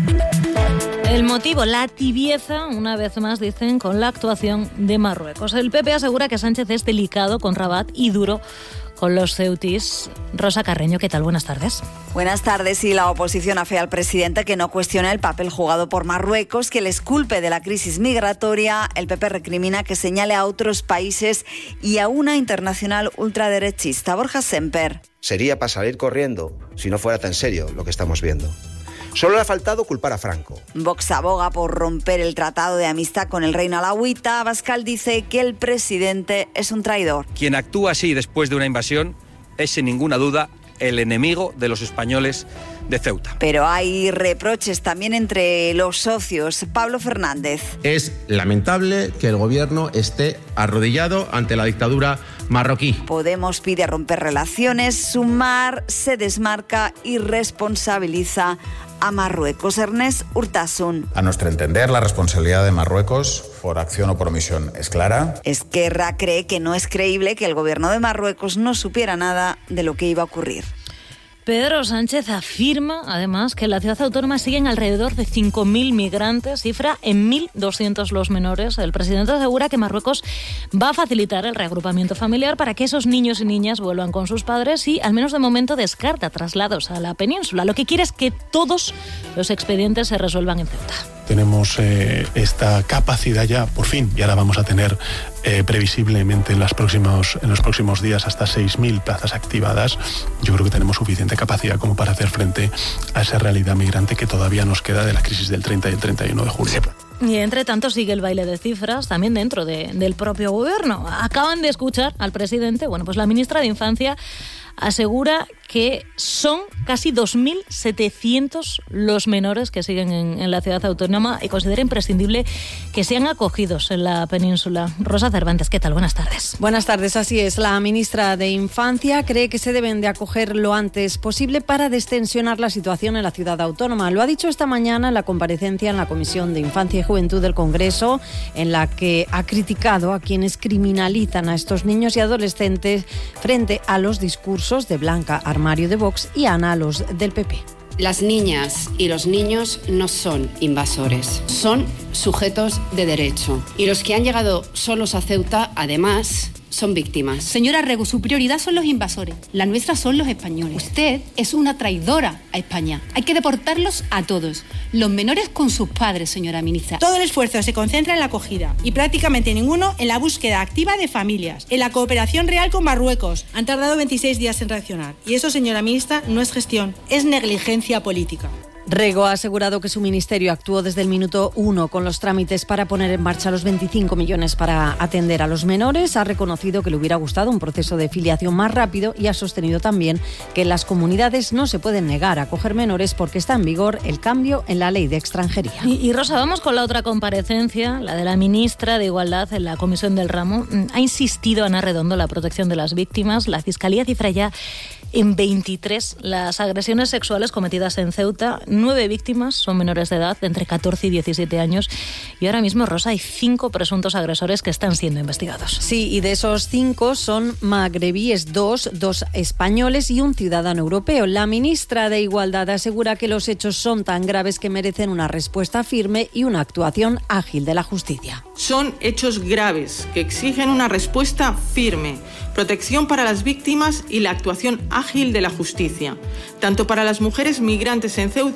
El motivo, la tibieza, una vez más dicen, con la actuación de Marruecos. El P P asegura que Sánchez es delicado con Rabat y duro con los ceutíes. Rosa Carreño, ¿qué tal? Buenas tardes. Buenas tardes. Y la oposición afea al presidente que no cuestiona el papel jugado por Marruecos, que les culpe de la crisis migratoria. El P P recrimina que señale a otros países y a una internacional ultraderechista. Borja Semper. Sería para salir corriendo si no fuera tan serio lo que estamos viendo. Solo le ha faltado culpar a Franco. Vox aboga por romper el tratado de amistad con el reino alauita. Abascal dice que el presidente es un traidor. Quien actúa así después de una invasión es sin ninguna duda el enemigo de los españoles de Ceuta. Pero hay reproches también entre los socios. Pablo Fernández. Es lamentable que el gobierno esté arrodillado ante la dictadura marroquí. Podemos pide romper relaciones. Sumar se desmarca y responsabiliza a Marruecos. Ernest Urtasun. A nuestro entender, la responsabilidad de Marruecos, por acción o por omisión, es clara. Esquerra cree que no es creíble que el gobierno de Marruecos no supiera nada de lo que iba a ocurrir. Pedro Sánchez afirma, además, que en la ciudad autónoma siguen alrededor de cinco mil migrantes, cifra en mil doscientos los menores. El presidente asegura que Marruecos va a facilitar el reagrupamiento familiar para que esos niños y niñas vuelvan con sus padres y, al menos de momento, descarta traslados a la península. Lo que quiere es que todos los expedientes se resuelvan en Ceuta. Tenemos eh, esta capacidad ya, por fin, y ahora vamos a tener eh, previsiblemente en, las próximos, en los próximos días hasta seis mil plazas activadas. Yo creo que tenemos suficiente capacidad como para hacer frente a esa realidad migrante que todavía nos queda de la crisis del treinta y el treinta y uno de julio. Y entre tanto sigue el baile de cifras también dentro de, del propio gobierno. Acaban de escuchar al presidente, bueno, pues la ministra de Infancia asegura que son casi dos mil setecientos los menores que siguen en, en la ciudad autónoma y considera imprescindible que sean acogidos en la península. Rosa Cervantes, ¿qué tal? Buenas tardes. Buenas tardes, así es. La ministra de Infancia cree que se deben de acoger lo antes posible para destensionar la situación en la ciudad autónoma. Lo ha dicho esta mañana en la comparecencia en la Comisión de Infancia y Juventud del Congreso, en la que ha criticado a quienes criminalizan a estos niños y adolescentes frente a los discursos de Blanca Armario de Vox y Ana Alos del P P. Las niñas y los niños no son invasores, son sujetos de derecho. Y los que han llegado solos a Ceuta, además, son víctimas. Señora Rego, su prioridad son los invasores, la nuestra son los españoles. Usted es una traidora a España. Hay que deportarlos a todos, los menores con sus padres, señora ministra. Todo el esfuerzo se concentra en la acogida y prácticamente ninguno en la búsqueda activa de familias, en la cooperación real con Marruecos. Han tardado veintiséis días en reaccionar y eso, señora ministra, no es gestión, es negligencia política. Rego ha asegurado que su ministerio actuó desde el minuto uno con los trámites para poner en marcha los veinticinco millones para atender a los menores. Ha reconocido que le hubiera gustado un proceso de filiación más rápido y ha sostenido también que las comunidades no se pueden negar a acoger menores porque está en vigor el cambio en la ley de extranjería. Y, y Rosa, vamos con la otra comparecencia, la de la ministra de Igualdad en la Comisión del Ramo. Ha insistido Ana Redondo en la protección de las víctimas. La Fiscalía cifra ya en veintitrés las agresiones sexuales cometidas en Ceuta. Nueve víctimas son menores de edad, de entre catorce y diecisiete años. Y ahora mismo, Rosa, hay cinco presuntos agresores que están siendo investigados. Sí, y de esos cinco son magrebíes, dos, dos españoles y un ciudadano europeo. La ministra de Igualdad asegura que los hechos son tan graves que merecen una respuesta firme y una actuación ágil de la justicia. Son hechos graves que exigen una respuesta firme, protección para las víctimas y la actuación ágil de la justicia, tanto para las mujeres migrantes en Ceuta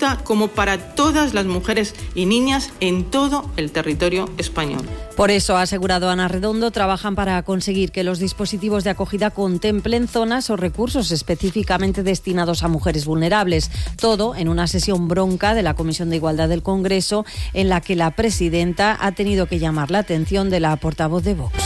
Ceuta como para todas las mujeres y niñas en todo el territorio español. Por eso, ha asegurado Ana Redondo, trabajan para conseguir que los dispositivos de acogida contemplen zonas o recursos específicamente destinados a mujeres vulnerables. Todo en una sesión bronca de la Comisión de Igualdad del Congreso, en la que la presidenta ha tenido que llamar la atención de la portavoz de Vox.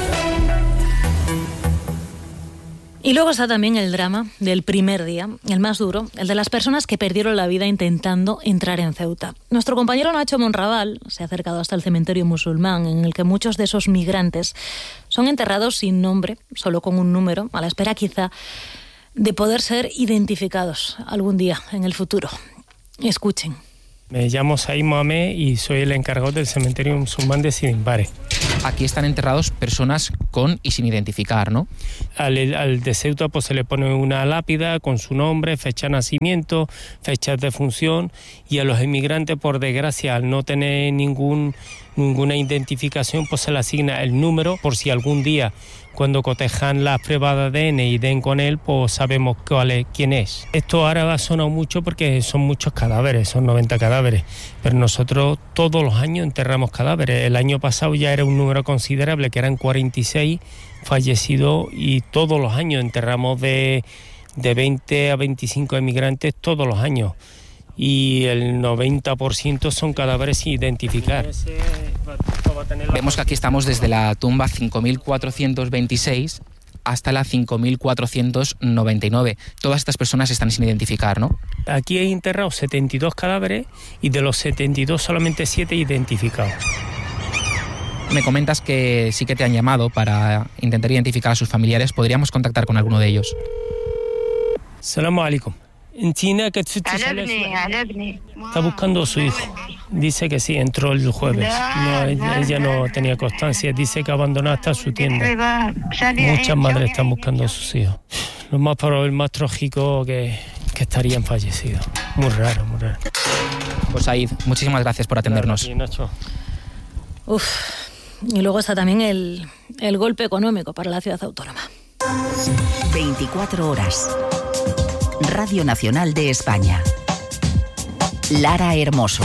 Y luego está también el drama del primer día, el más duro, el de las personas que perdieron la vida intentando entrar en Ceuta. Nuestro compañero Nacho Monraval se ha acercado hasta el cementerio musulmán, en el que muchos de esos migrantes son enterrados sin nombre, solo con un número, a la espera quizá de poder ser identificados algún día en el futuro. Escuchen. Me llamo Said Mohamed y soy el encargado del cementerio musulmán de Sidimbare. Aquí están enterrados personas con y sin identificar, ¿no? Al, al de Ceuta pues se le pone una lápida con su nombre, fecha de nacimiento, fecha de defunción, y a los inmigrantes, por desgracia, al no tener ningún, ninguna identificación, pues se le asigna el número por si algún día, cuando cotejan las pruebas de A D N y den con él, pues sabemos cuál es, quién es. Esto ahora ha sonado mucho porque son muchos cadáveres, son noventa cadáveres, pero nosotros todos los años enterramos cadáveres. El año pasado ya era un número considerable, que eran cuarenta y seis fallecidos, y todos los años enterramos de, de veinte a veinticinco emigrantes todos los años. Y el noventa por ciento son cadáveres sin identificar. Vemos que aquí estamos desde la tumba cinco mil cuatrocientos veintiséis hasta la cinco mil cuatrocientos noventa y nueve. Todas estas personas están sin identificar, ¿no? Aquí hay enterrados setenta y dos cadáveres y de los setenta y dos solamente siete identificados. Me comentas que sí que te han llamado para intentar identificar a sus familiares. ¿Podríamos contactar con alguno de ellos? Salamu alaikum. Está buscando a su hijo. Dice que sí, entró el jueves. No, ella no tenía constancia. Dice que abandonó hasta su tienda. Muchas madres están buscando a sus hijos. Lo más probable, el más trágico, que, que estarían fallecidos. Muy raro, muy raro. Pues Said, muchísimas gracias por atendernos. Claro, Nacho. Uf. Y luego está también el, el golpe económico para la ciudad autónoma. veinticuatro horas. Radio Nacional de España. Lara Hermoso.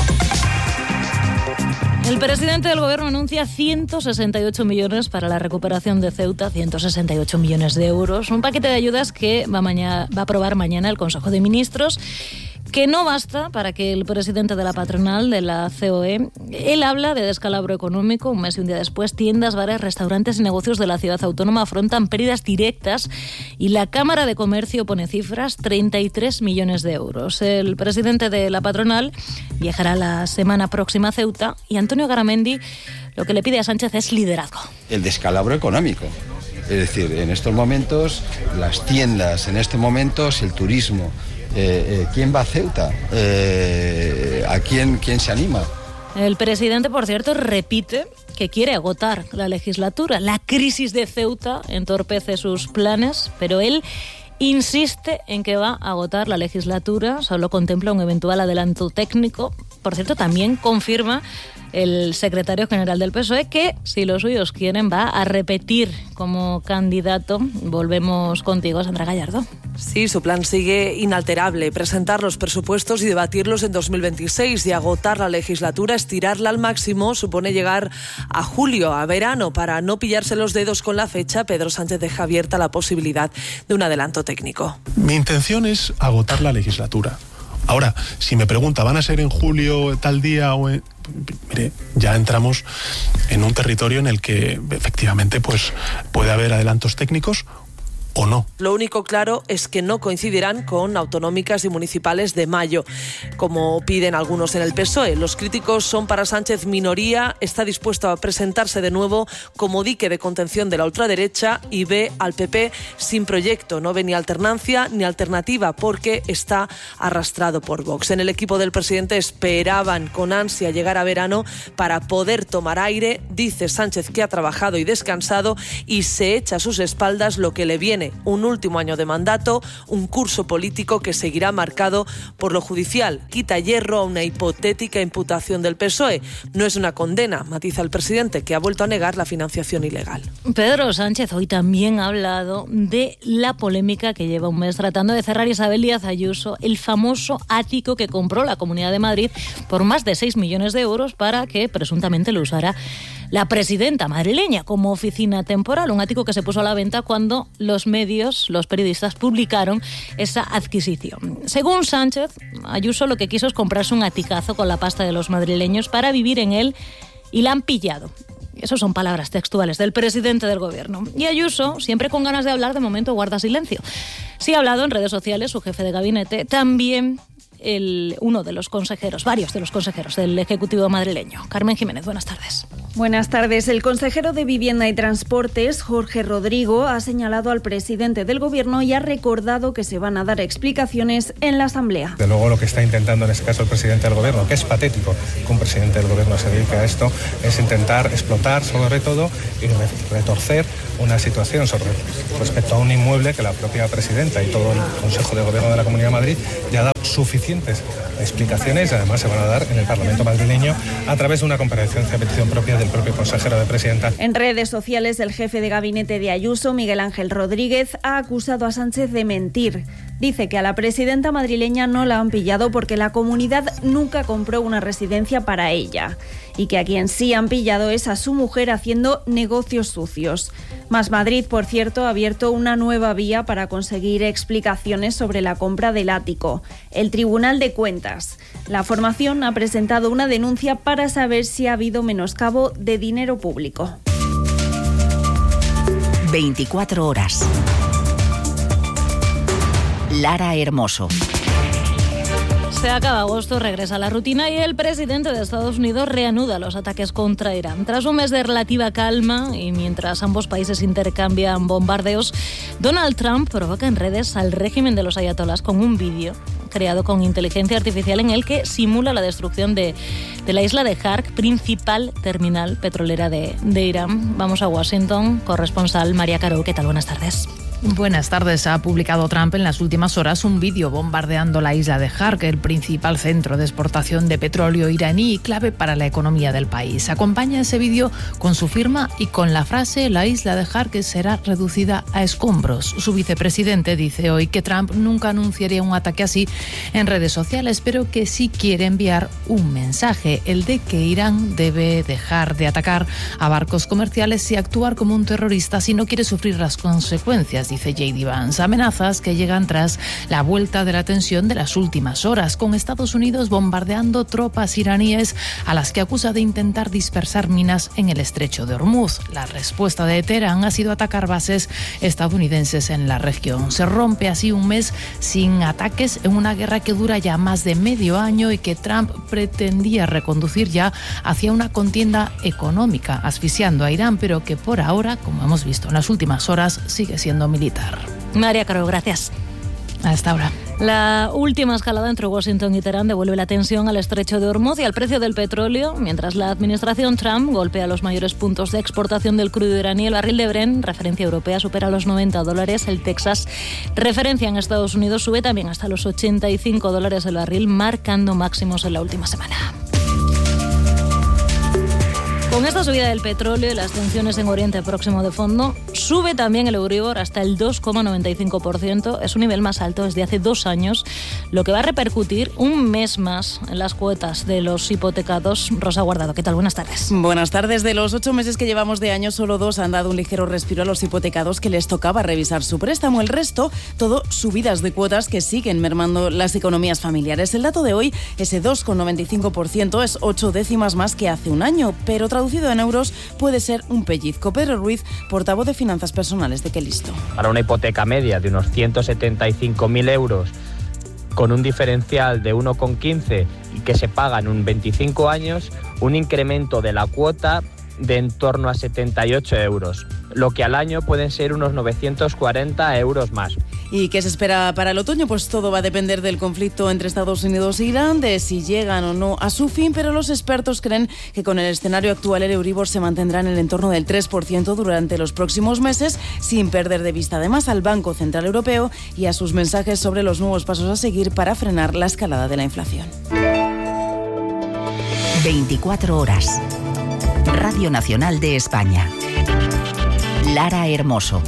El presidente del Gobierno anuncia ciento sesenta y ocho millones para la recuperación de Ceuta, ciento sesenta y ocho millones de euros. Un paquete de ayudas que va, mañana, va a aprobar mañana el Consejo de Ministros, que no basta para que el presidente de la patronal, de la C O E, él habla de descalabro económico. Un mes y un día después, tiendas, bares, restaurantes y negocios de la ciudad autónoma afrontan pérdidas directas y la Cámara de Comercio pone cifras, treinta y tres millones de euros. El presidente de la patronal viajará la semana próxima a Ceuta y Antonio Garamendi lo que le pide a Sánchez es liderazgo. El descalabro económico. Es decir, en estos momentos, las tiendas, en estos momentos, el turismo. Eh, eh, ¿Quién va a Ceuta? Eh, ¿A quién, quién se anima? El presidente, por cierto, repite que quiere agotar la legislatura. La crisis de Ceuta entorpece sus planes, pero él insiste en que va a agotar la legislatura. Solo contempla un eventual adelanto técnico. Por cierto, también confirma el secretario general del P S O E que, si los suyos quieren, va a repetir como candidato. Volvemos contigo, Sandra Gallardo. Sí, su plan sigue inalterable: presentar los presupuestos y debatirlos en dos mil veintiséis, y agotar la legislatura, estirarla al máximo, supone llegar a julio, a verano. Para no pillarse los dedos con la fecha, Pedro Sánchez deja abierta la posibilidad de un adelanto técnico. Mi intención es agotar la legislatura. Ahora, si me pregunta, ¿van a ser en julio tal día o en...? Mire, ya entramos en un territorio en el que efectivamente pues puede haber adelantos técnicos o no. Lo único claro es que no coincidirán con autonómicas y municipales de mayo, como piden algunos en el P S O E. Los críticos son para Sánchez minoría, está dispuesto a presentarse de nuevo como dique de contención de la ultraderecha y ve al P P sin proyecto. No ve ni alternancia ni alternativa porque está arrastrado por Vox. En el equipo del presidente esperaban con ansia llegar a verano para poder tomar aire. Dice Sánchez que ha trabajado y descansado y se echa a sus espaldas lo que le viene gane un último año de mandato, un curso político que seguirá marcado por lo judicial. Quita hierro a una hipotética imputación del P S O E. No es una condena, matiza el presidente, que ha vuelto a negar la financiación ilegal. Pedro Sánchez hoy también ha hablado de la polémica que lleva un mes tratando de cerrar Isabel Díaz Ayuso, el famoso ático que compró la Comunidad de Madrid por más de seis millones de euros para que presuntamente lo usara la presidenta madrileña como oficina temporal, un ático que se puso a la venta cuando los medios, los periodistas, publicaron esa adquisición. Según Sánchez, Ayuso lo que quiso es comprarse un aticazo con la pasta de los madrileños para vivir en él y la han pillado. Esas son palabras textuales del presidente del gobierno. Y Ayuso, siempre con ganas de hablar, de momento guarda silencio. Sí ha hablado en redes sociales su jefe de gabinete, también el, uno de los consejeros, varios de los consejeros del Ejecutivo madrileño. Carmen Jiménez, buenas tardes. Buenas tardes. El consejero de Vivienda y Transportes, Jorge Rodrigo, ha señalado al presidente del Gobierno y ha recordado que se van a dar explicaciones en la Asamblea. De luego lo que está intentando en este caso el presidente del Gobierno, que es patético que un presidente del Gobierno se dedique a esto, es intentar explotar sobre todo y retorcer una situación sobre, respecto a un inmueble que la propia presidenta y todo el Consejo de Gobierno de la Comunidad de Madrid ya ha dado suficientes explicaciones y además se van a dar en el Parlamento madrileño a través de una comparecencia a petición propia del propio consejero de Presidenta. En redes sociales, el jefe de gabinete de Ayuso, Miguel Ángel Rodríguez, ha acusado a Sánchez de mentir. Dice que a la presidenta madrileña no la han pillado porque la comunidad nunca compró una residencia para ella y que a quien sí han pillado es a su mujer haciendo negocios sucios. Más Madrid, por cierto, ha abierto una nueva vía para conseguir explicaciones sobre la compra del ático. El Tribunal de Cuentas. La formación ha presentado una denuncia para saber si ha habido menoscabo de dinero público. veinticuatro horas. Lara Hermoso. Se acaba agosto, regresa a la rutina y el presidente de Estados Unidos reanuda los ataques contra Irán. Tras un mes de relativa calma y mientras ambos países intercambian bombardeos, Donald Trump provoca en redes al régimen de los ayatolás con un vídeo creado con inteligencia artificial en el que simula la destrucción de, de la isla de Hark, principal terminal petrolera de, de Irán. Vamos a Washington, corresponsal María Caro. ¿Qué tal? Buenas tardes. Buenas tardes. Ha publicado Trump en las últimas horas un vídeo bombardeando la isla de Hark, el principal centro de exportación de petróleo iraní y clave para la economía del país. Acompaña ese vídeo con su firma y con la frase «La isla de Hark será reducida a escombros». Su vicepresidente dice hoy que Trump nunca anunciaría un ataque así en redes sociales, pero que sí quiere enviar un mensaje, el de que Irán debe dejar de atacar a barcos comerciales y actuar como un terrorista si no quiere sufrir las consecuencias, dice J D Vance. Amenazas que llegan tras la vuelta de la tensión de las últimas horas, con Estados Unidos bombardeando tropas iraníes a las que acusa de intentar dispersar minas en el estrecho de Hormuz. La respuesta de Teherán ha sido atacar bases estadounidenses en la región. Se rompe así un mes sin ataques en una guerra que dura ya más de medio año y que Trump pretendía reconducir ya hacia una contienda económica, asfixiando a Irán, pero que por ahora, como hemos visto en las últimas horas, sigue siendo militar. María Caro, gracias. Hasta ahora. La última escalada entre Washington y Teherán devuelve la tensión al estrecho de Hormuz y al precio del petróleo, mientras la administración Trump golpea los mayores puntos de exportación del crudo iraní. El barril de Brent, referencia europea, supera los noventa dólares. El Texas, referencia en Estados Unidos, sube también hasta los ochenta y cinco dólares el barril, marcando máximos en la última semana. Con esta subida del petróleo y las tensiones en Oriente Próximo de fondo, sube también el Euribor hasta el dos coma noventa y cinco por ciento. Es un nivel más alto desde hace dos años, lo que va a repercutir un mes más en las cuotas de los hipotecados. Rosa Guardado, ¿qué tal? Buenas tardes. Buenas tardes. De los ocho meses que llevamos de año, solo dos han dado un ligero respiro a los hipotecados que les tocaba revisar su préstamo. El resto, todo subidas de cuotas que siguen mermando las economías familiares. El dato de hoy, ese dos coma noventa y cinco por ciento, es ocho décimas más que hace un año, pero traducido en euros puede ser un pellizco. Pedro Ruiz, portavoz de Finanzas Personales de Qué Listo. Para una hipoteca media de unos ciento setenta y cinco mil euros con un diferencial de uno coma quince y que se paga en un veinticinco años, un incremento de la cuota de en torno a setenta y ocho euros, lo que al año pueden ser unos novecientos cuarenta euros más. ¿Y qué se espera para el otoño? Pues todo va a depender del conflicto entre Estados Unidos e Irán, de si llegan o no a su fin, pero los expertos creen que con el escenario actual el Euribor se mantendrá en el entorno del tres por ciento durante los próximos meses, sin perder de vista además al Banco Central Europeo y a sus mensajes sobre los nuevos pasos a seguir para frenar la escalada de la inflación. veinticuatro horas. Radio Nacional de España. Lara Hermoso.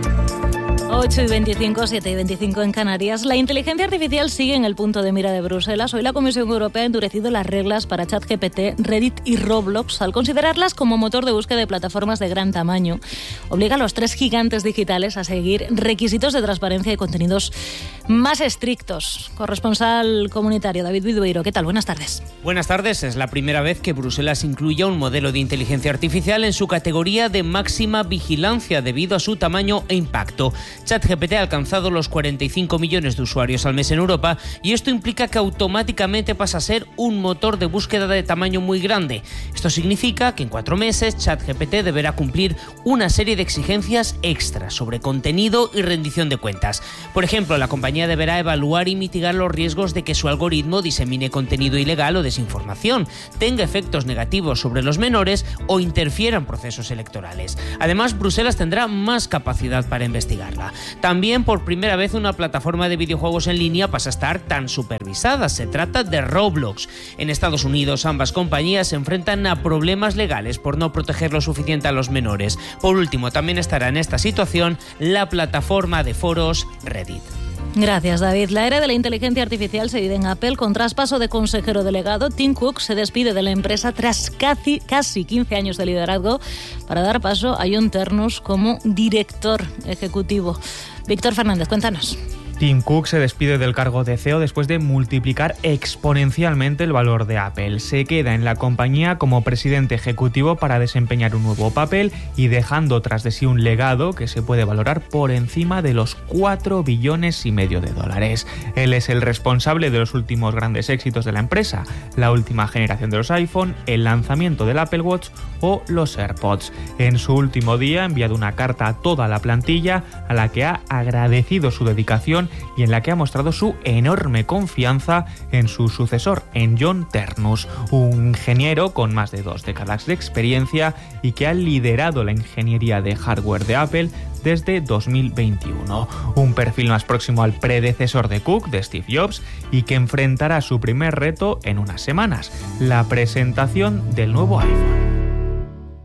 ocho y veinticinco, siete y veinticinco en Canarias. La inteligencia artificial sigue en el punto de mira de Bruselas. Hoy la Comisión Europea ha endurecido las reglas para ChatGPT, Reddit y Roblox al considerarlas como motor de búsqueda de plataformas de gran tamaño. Obliga a los tres gigantes digitales a seguir requisitos de transparencia y contenidos más estrictos. Corresponsal comunitario David Vidueiro, ¿qué tal? Buenas tardes. Buenas tardes. Es la primera vez que Bruselas incluye un modelo de inteligencia artificial en su categoría de máxima vigilancia debido a su tamaño e impacto. ChatGPT ha alcanzado los cuarenta y cinco millones de usuarios al mes en Europa y esto implica que automáticamente pasa a ser un motor de búsqueda de tamaño muy grande. Esto significa que en cuatro meses ChatGPT deberá cumplir una serie de exigencias extras sobre contenido y rendición de cuentas. Por ejemplo, la compañía deberá evaluar y mitigar los riesgos de que su algoritmo disemine contenido ilegal o desinformación, tenga efectos negativos sobre los menores o interfiera en procesos electorales. Además, Bruselas tendrá más capacidad para investigarla. También, por primera vez, una plataforma de videojuegos en línea pasa a estar tan supervisada. Se trata de Roblox. En Estados Unidos, ambas compañías se enfrentan a problemas legales por no proteger lo suficiente a los menores. Por último, también estará en esta situación la plataforma de foros Reddit. Gracias, David. La era de la inteligencia artificial se vive en Apple con traspaso de consejero delegado. Tim Cook se despide de la empresa tras casi, casi quince años de liderazgo para dar paso a John Ternus como director ejecutivo. Víctor Fernández, cuéntanos. Tim Cook se despide del cargo de C E O después de multiplicar exponencialmente el valor de Apple. Se queda en la compañía como presidente ejecutivo para desempeñar un nuevo papel y dejando tras de sí un legado que se puede valorar por encima de los cuatro billones y medio de dólares. Él es el responsable de los últimos grandes éxitos de la empresa, la última generación de los iPhone, el lanzamiento del Apple Watch o los AirPods. En su último día ha enviado una carta a toda la plantilla a la que ha agradecido su dedicación y en la que ha mostrado su enorme confianza en su sucesor, en John Ternus, un ingeniero con más de dos décadas de experiencia y que ha liderado la ingeniería de hardware de Apple desde dos mil veintiuno. Un perfil más próximo al predecesor de Cook, de Steve Jobs, y que enfrentará su primer reto en unas semanas, la presentación del nuevo iPhone.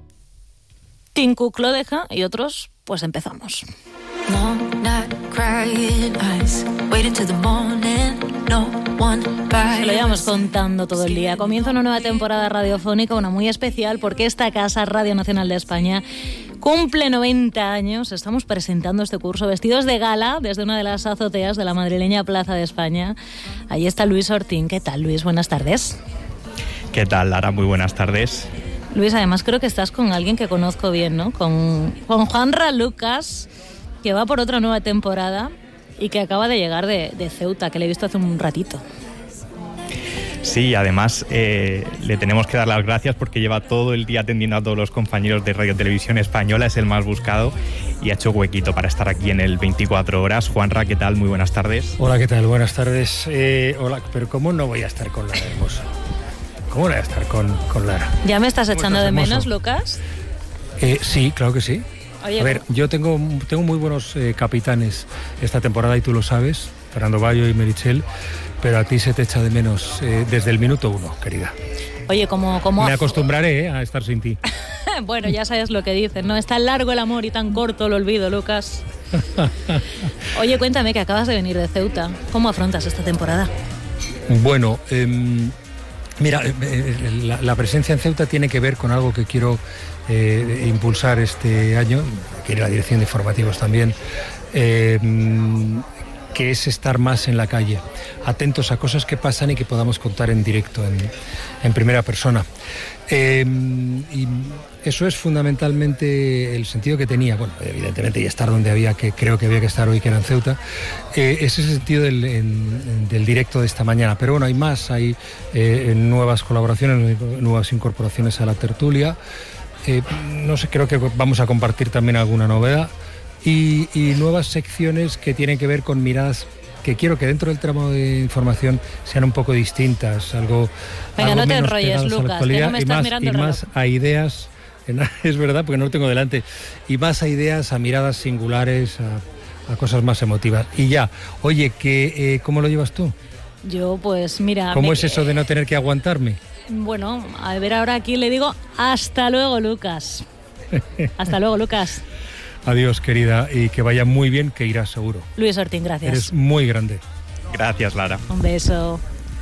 Tim Cook lo deja y otros, pues empezamos. Se lo llevamos contando todo el día. Comienza una nueva temporada radiofónica, una muy especial, porque esta casa, Radio Nacional de España, cumple noventa años. Estamos presentando este curso vestidos de gala desde una de las azoteas de la madrileña Plaza de España. Ahí está Luis Ortín. ¿Qué tal, Luis? Buenas tardes. ¿Qué tal, Lara? Muy buenas tardes. Luis, además creo que estás con alguien que conozco bien, ¿no? Con, con Juanra Lucas, que va por otra nueva temporada y que acaba de llegar de, de Ceuta, que le he visto hace un ratito. Sí, además eh, le tenemos que dar las gracias porque lleva todo el día atendiendo a todos los compañeros de Radio Televisión Española, es el más buscado y ha hecho huequito para estar aquí en el veinticuatro horas. Juanra, ¿qué tal? Muy buenas tardes. Hola, ¿qué tal? Buenas tardes. Eh, hola, pero ¿cómo no voy a estar con Lara Hermoso? ¿Cómo voy a estar con, con Lara? ¿Ya me estás echando de menos, Lucas? Eh, sí, claro que sí. Oye, a ver, yo tengo, tengo muy buenos eh, capitanes esta temporada y tú lo sabes, Fernando Bayo y Merichel, pero a ti se te echa de menos eh, desde el minuto uno, querida. Oye, como... como... Me acostumbraré eh, a estar sin ti. Bueno, ya sabes lo que dicen, ¿no? Es tan largo el amor y tan corto el olvido, Lucas. Oye, cuéntame que acabas de venir de Ceuta. ¿Cómo afrontas esta temporada? Bueno, eh, mira, eh, la, la presencia en Ceuta tiene que ver con algo que quiero eh, impulsar este año, que en la dirección de informativos también, eh, que es estar más en la calle, atentos a cosas que pasan y que podamos contar en directo, en, en primera persona. Eh, y eso es fundamentalmente el sentido que tenía, bueno, evidentemente y estar donde había que creo que había que estar hoy, que era en Ceuta, eh, ese es el sentido del, en, del directo de esta mañana. Pero bueno, hay más, hay eh, nuevas colaboraciones, nuevas incorporaciones a la tertulia. eh, no sé, creo que vamos a compartir también alguna novedad y, y nuevas secciones que tienen que ver con miradas que quiero que dentro del tramo de información sean un poco distintas, algo, Venga, algo no te menos enrolles, pegadas a la Lucas, actualidad, que no me estás y más, mirando y el más a ideas, es verdad, porque no lo tengo delante, y más a ideas, a miradas singulares, a, a cosas más emotivas. Y ya, oye, que, eh, ¿cómo lo llevas tú? Yo, pues mira... ¿Cómo me... es eso de no tener que aguantarme? Bueno, a ver ahora aquí le digo hasta luego, Lucas. Hasta luego, Lucas. Adiós, querida, y que vaya muy bien, que irás seguro. Luis Ortín, gracias. Eres muy grande. Gracias, Lara. Un beso.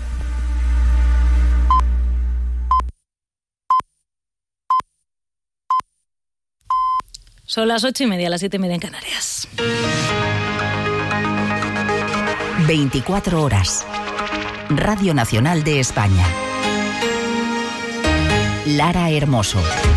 Son las ocho y media, las siete y media en Canarias. veinticuatro horas. Radio Nacional de España. Lara Hermoso.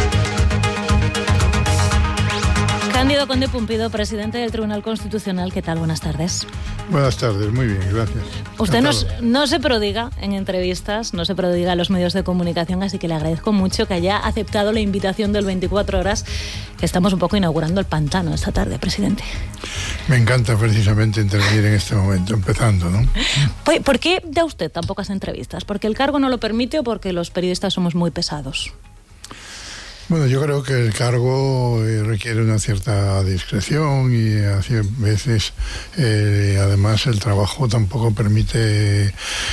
Cándido Conde Pumpido, presidente del Tribunal Constitucional. ¿Qué tal? Buenas tardes. Buenas tardes, muy bien, gracias. Usted no, no se prodiga en entrevistas, no se prodiga en los medios de comunicación, así que le agradezco mucho que haya aceptado la invitación del veinticuatro horas, que estamos un poco inaugurando el pantano esta tarde, presidente. Me encanta precisamente intervenir en este momento, empezando, ¿no? ¿Por qué da usted tan pocas entrevistas? ¿Porque el cargo no lo permite o porque los periodistas somos muy pesados? Bueno, yo creo que el cargo eh, requiere una cierta discreción y a veces, eh, además, el trabajo tampoco permite